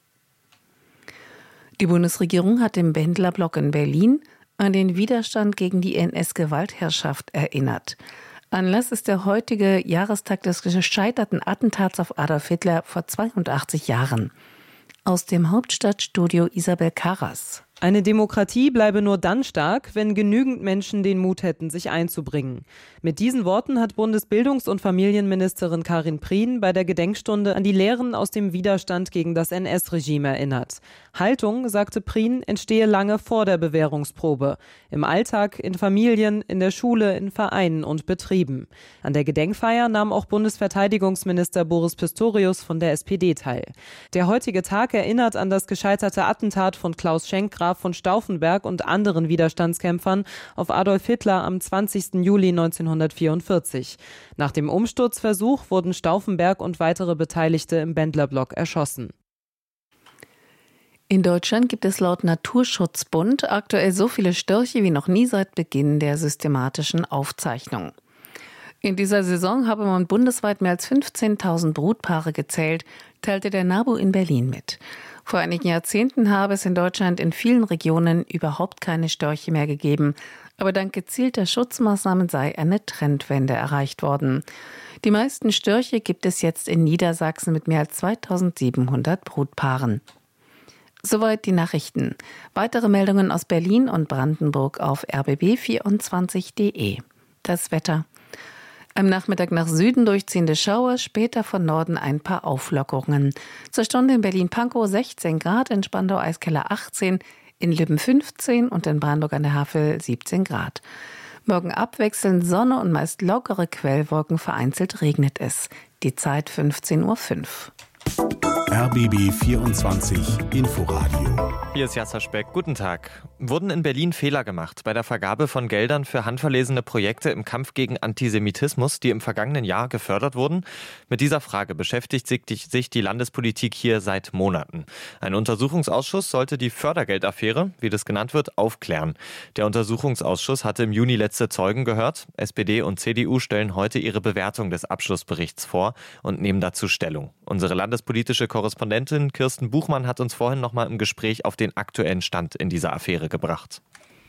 Die Bundesregierung hat im Bendlerblock in Berlin an den Widerstand gegen die N S-Gewaltherrschaft erinnert. Anlass ist der heutige Jahrestag des gescheiterten Attentats auf Adolf Hitler vor zweiundachtzig Jahren. Aus dem Hauptstadtstudio Isabel Karras. Eine Demokratie bleibe nur dann stark, wenn genügend Menschen den Mut hätten, sich einzubringen. Mit diesen Worten hat Bundesbildungs- und Familienministerin Karin Prien bei der Gedenkstunde an die Lehren aus dem Widerstand gegen das N S-Regime erinnert. Haltung, sagte Prien, entstehe lange vor der Bewährungsprobe. Im Alltag, in Familien, in der Schule, in Vereinen und Betrieben. An der Gedenkfeier nahm auch Bundesverteidigungsminister Boris Pistorius von der S P D teil. Der heutige Tag erinnert an das gescheiterte Attentat von Klaus Schenk, Graf von Stauffenberg und anderen Widerstandskämpfern auf Adolf Hitler am zwanzigsten Juli neunzehnhundertvierundvierzig. Nach dem Umsturzversuch wurden Stauffenberg und weitere Beteiligte im Bendlerblock erschossen. In Deutschland gibt es laut Naturschutzbund aktuell so viele Störche wie noch nie seit Beginn der systematischen Aufzeichnung. In dieser Saison habe man bundesweit mehr als fünfzehntausend Brutpaare gezählt, teilte der NABU in Berlin mit. Vor einigen Jahrzehnten habe es in Deutschland in vielen Regionen überhaupt keine Störche mehr gegeben, aber dank gezielter Schutzmaßnahmen sei eine Trendwende erreicht worden. Die meisten Störche gibt es jetzt in Niedersachsen mit mehr als zweitausendsiebenhundert Brutpaaren. Soweit die Nachrichten. Weitere Meldungen aus Berlin und Brandenburg auf r b b vierundzwanzig punkt d e. Das Wetter. Am Nachmittag nach Süden durchziehende Schauer, später von Norden ein paar Auflockerungen. Zur Stunde in Berlin-Pankow sechzehn Grad, in Spandau-Eiskeller achtzehn, in Lübben fünfzehn und in Brandenburg an der Havel siebzehn Grad. Morgen abwechselnd Sonne und meist lockere Quellwolken, vereinzelt regnet es. Die Zeit fünfzehn Uhr fünf. R B B vierundzwanzig Inforadio. Hier ist Jasser Speck. Guten Tag. Wurden in Berlin Fehler gemacht bei der Vergabe von Geldern für handverlesene Projekte im Kampf gegen Antisemitismus, die im vergangenen Jahr gefördert wurden? Mit dieser Frage beschäftigt sich die Landespolitik hier seit Monaten. Ein Untersuchungsausschuss sollte die Fördergeldaffäre, wie das genannt wird, aufklären. Der Untersuchungsausschuss hatte im Juni letzte Zeugen gehört. S P D und C D U stellen heute ihre Bewertung des Abschlussberichts vor und nehmen dazu Stellung. Unsere landespolitische Korrespondentin Kirsten Buchmann hat uns vorhin noch mal im Gespräch auf den aktuellen Stand in dieser Affäre gebracht.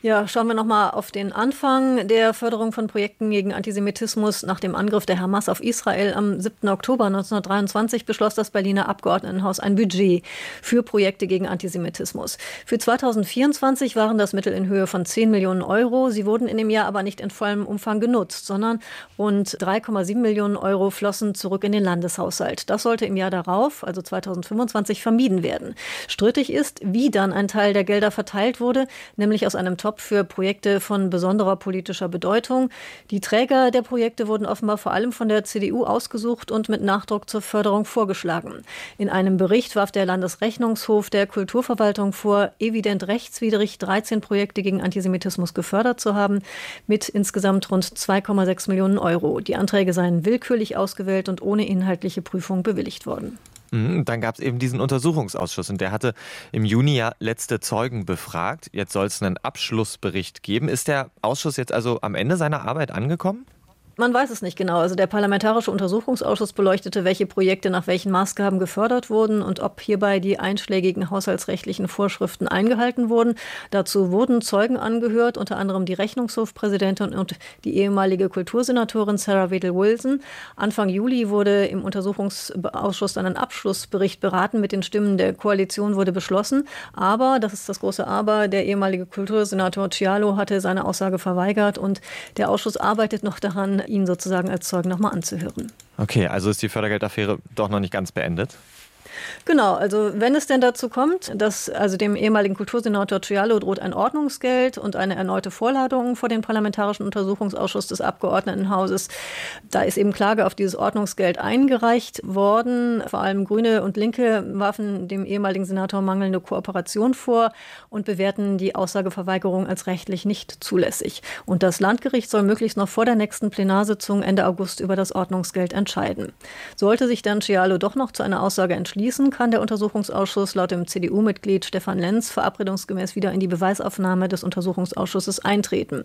Ja, schauen wir nochmal auf den Anfang der Förderung von Projekten gegen Antisemitismus. Nach dem Angriff der Hamas auf Israel am siebten Oktober neunzehnhundertdreiundzwanzig beschloss das Berliner Abgeordnetenhaus ein Budget für Projekte gegen Antisemitismus. Für zweitausendvierundzwanzig waren das Mittel in Höhe von zehn Millionen Euro. Sie wurden in dem Jahr aber nicht in vollem Umfang genutzt, sondern rund drei Komma sieben Millionen Euro flossen zurück in den Landeshaushalt. Das sollte im Jahr darauf, also zweitausendfünfundzwanzig, vermieden werden. Strittig ist, wie dann ein Teil der Gelder verteilt wurde, nämlich aus einem Topf für Projekte von besonderer politischer Bedeutung. Die Träger der Projekte wurden offenbar vor allem von der C D U ausgesucht und mit Nachdruck zur Förderung vorgeschlagen. In einem Bericht warf der Landesrechnungshof der Kulturverwaltung vor, evident rechtswidrig dreizehn Projekte gegen Antisemitismus gefördert zu haben, mit insgesamt rund zwei Komma sechs Millionen Euro. Die Anträge seien willkürlich ausgewählt und ohne inhaltliche Prüfung bewilligt worden. Dann gab es eben diesen Untersuchungsausschuss und der hatte im Juni ja letzte Zeugen befragt. Jetzt soll es einen Abschlussbericht geben. Ist der Ausschuss jetzt also am Ende seiner Arbeit angekommen? Man weiß es nicht genau. Also der Parlamentarische Untersuchungsausschuss beleuchtete, welche Projekte nach welchen Maßgaben gefördert wurden und ob hierbei die einschlägigen haushaltsrechtlichen Vorschriften eingehalten wurden. Dazu wurden Zeugen angehört, unter anderem die Rechnungshofpräsidentin und die ehemalige Kultursenatorin Sarah Wedel-Wilson. Anfang Juli wurde im Untersuchungsausschuss dann ein Abschlussbericht beraten. Mit den Stimmen der Koalition wurde beschlossen. Aber, das ist das große Aber, der ehemalige Kultursenator Cialo hatte seine Aussage verweigert und der Ausschuss arbeitet noch daran, ihn sozusagen als Zeugen nochmal anzuhören. Okay, also ist die Fördergeldaffäre doch noch nicht ganz beendet? Genau, also wenn es denn dazu kommt, dass also dem ehemaligen Kultursenator Cialo droht ein Ordnungsgeld und eine erneute Vorladung vor den Parlamentarischen Untersuchungsausschuss des Abgeordnetenhauses, da ist eben Klage auf dieses Ordnungsgeld eingereicht worden. Vor allem Grüne und Linke warfen dem ehemaligen Senator mangelnde Kooperation vor und bewerten die Aussageverweigerung als rechtlich nicht zulässig. Und das Landgericht soll möglichst noch vor der nächsten Plenarsitzung Ende August über das Ordnungsgeld entscheiden. Sollte sich dann Cialo doch noch zu einer Aussage entschließen, kann der Untersuchungsausschuss laut dem C D U-Mitglied Stefan Lenz verabredungsgemäß wieder in die Beweisaufnahme des Untersuchungsausschusses eintreten.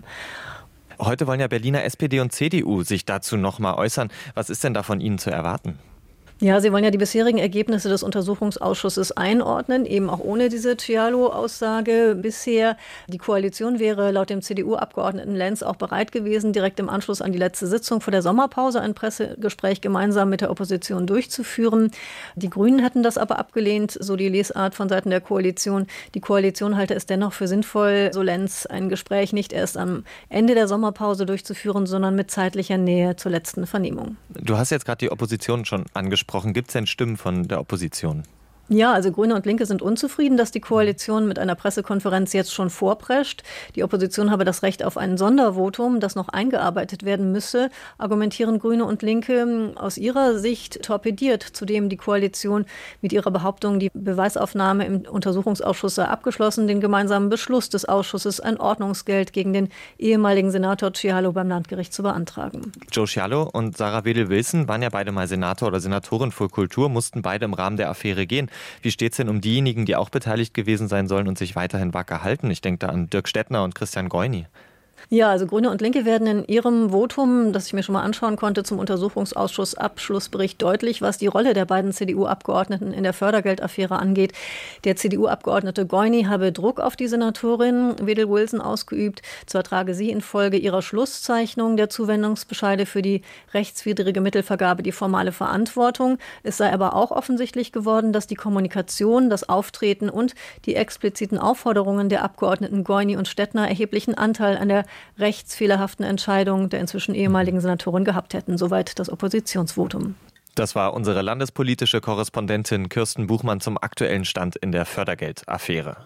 Heute wollen ja Berliner S P D und C D U sich dazu noch mal äußern. Was ist denn da von Ihnen zu erwarten? Ja, Sie wollen ja die bisherigen Ergebnisse des Untersuchungsausschusses einordnen, eben auch ohne diese Cialo-Aussage bisher. Die Koalition wäre laut dem C D U-Abgeordneten Lenz auch bereit gewesen, direkt im Anschluss an die letzte Sitzung vor der Sommerpause ein Pressegespräch gemeinsam mit der Opposition durchzuführen. Die Grünen hätten das aber abgelehnt, so die Lesart von Seiten der Koalition. Die Koalition halte es dennoch für sinnvoll, so Lenz, ein Gespräch nicht erst am Ende der Sommerpause durchzuführen, sondern mit zeitlicher Nähe zur letzten Vernehmung. Du hast jetzt gerade die Opposition schon angesprochen. Gibt es denn Stimmen von der Opposition? Ja, also Grüne und Linke sind unzufrieden, dass die Koalition mit einer Pressekonferenz jetzt schon vorprescht. Die Opposition habe das Recht auf ein Sondervotum, das noch eingearbeitet werden müsse, argumentieren Grüne und Linke. Aus ihrer Sicht torpediert zudem die Koalition mit ihrer Behauptung, die Beweisaufnahme im Untersuchungsausschuss sei abgeschlossen, den gemeinsamen Beschluss des Ausschusses, ein Ordnungsgeld gegen den ehemaligen Senator Cialo beim Landgericht zu beantragen. Joe Cialo und Sarah Wedel-Wilson waren ja beide mal Senator oder Senatorin für Kultur, mussten beide im Rahmen der Affäre gehen. Wie steht es denn um diejenigen, die auch beteiligt gewesen sein sollen und sich weiterhin wacker halten? Ich denke da an Dirk Stettner und Christian Goyny. Ja, also Grüne und Linke werden in ihrem Votum, das ich mir schon mal anschauen konnte, zum Untersuchungsausschuss Abschlussbericht deutlich, was die Rolle der beiden C D U-Abgeordneten in der Fördergeldaffäre angeht. Der C D U-Abgeordnete Goyny habe Druck auf die Senatorin Wedel-Wilson ausgeübt. Zwar trage sie infolge ihrer Schlusszeichnung der Zuwendungsbescheide für die rechtswidrige Mittelvergabe die formale Verantwortung. Es sei aber auch offensichtlich geworden, dass die Kommunikation, das Auftreten und die expliziten Aufforderungen der Abgeordneten Goyny und Stettner erheblichen Anteil an der rechtsfehlerhaften Entscheidung der inzwischen ehemaligen Senatorin gehabt hätten. Soweit das Oppositionsvotum. Das war unsere landespolitische Korrespondentin Kirsten Buchmann zum aktuellen Stand in der Fördergeldaffäre.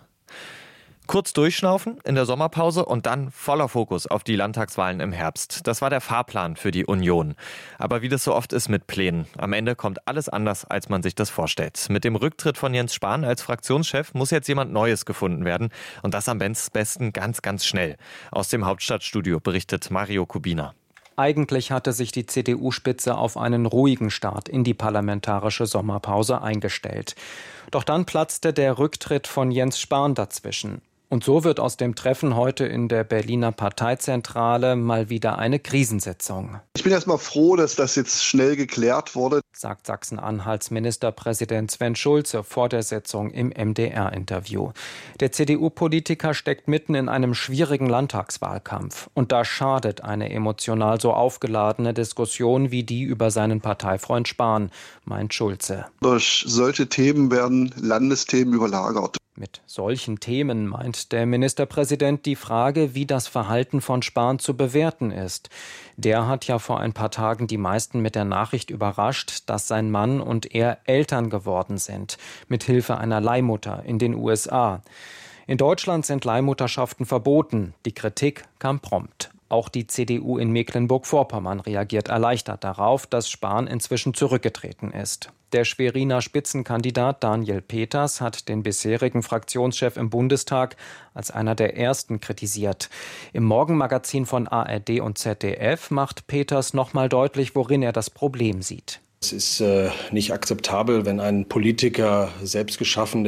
Kurz durchschnaufen in der Sommerpause und dann voller Fokus auf die Landtagswahlen im Herbst. Das war der Fahrplan für die Union. Aber wie das so oft ist mit Plänen, am Ende kommt alles anders, als man sich das vorstellt. Mit dem Rücktritt von Jens Spahn als Fraktionschef muss jetzt jemand Neues gefunden werden. Und das am besten ganz, ganz schnell. Aus dem Hauptstadtstudio berichtet Mario Kubina. Eigentlich hatte sich die C D U-Spitze auf einen ruhigen Start in die parlamentarische Sommerpause eingestellt. Doch dann platzte der Rücktritt von Jens Spahn dazwischen. Und so wird aus dem Treffen heute in der Berliner Parteizentrale mal wieder eine Krisensitzung. Ich bin erst mal froh, dass das jetzt schnell geklärt wurde, sagt Sachsen-Anhalts Ministerpräsident Sven Schulze vor der Sitzung im M D R-Interview. Der C D U-Politiker steckt mitten in einem schwierigen Landtagswahlkampf. Und da schadet eine emotional so aufgeladene Diskussion wie die über seinen Parteifreund Spahn, meint Schulze. Durch solche Themen werden Landesthemen überlagert. Mit solchen Themen meint der Ministerpräsident die Frage, wie das Verhalten von Spahn zu bewerten ist. Der hat ja vor ein paar Tagen die meisten mit der Nachricht überrascht, dass sein Mann und er Eltern geworden sind, mit Hilfe einer Leihmutter in den U S A. In Deutschland sind Leihmutterschaften verboten. Die Kritik kam prompt. Auch die C D U in Mecklenburg-Vorpommern reagiert erleichtert darauf, dass Spahn inzwischen zurückgetreten ist. Der Schweriner Spitzenkandidat Daniel Peters hat den bisherigen Fraktionschef im Bundestag als einer der ersten kritisiert. Im Morgenmagazin von A R D und Z D F macht Peters nochmal deutlich, worin er das Problem sieht. Es ist äh, nicht akzeptabel, wenn ein Politiker selbst geschaffene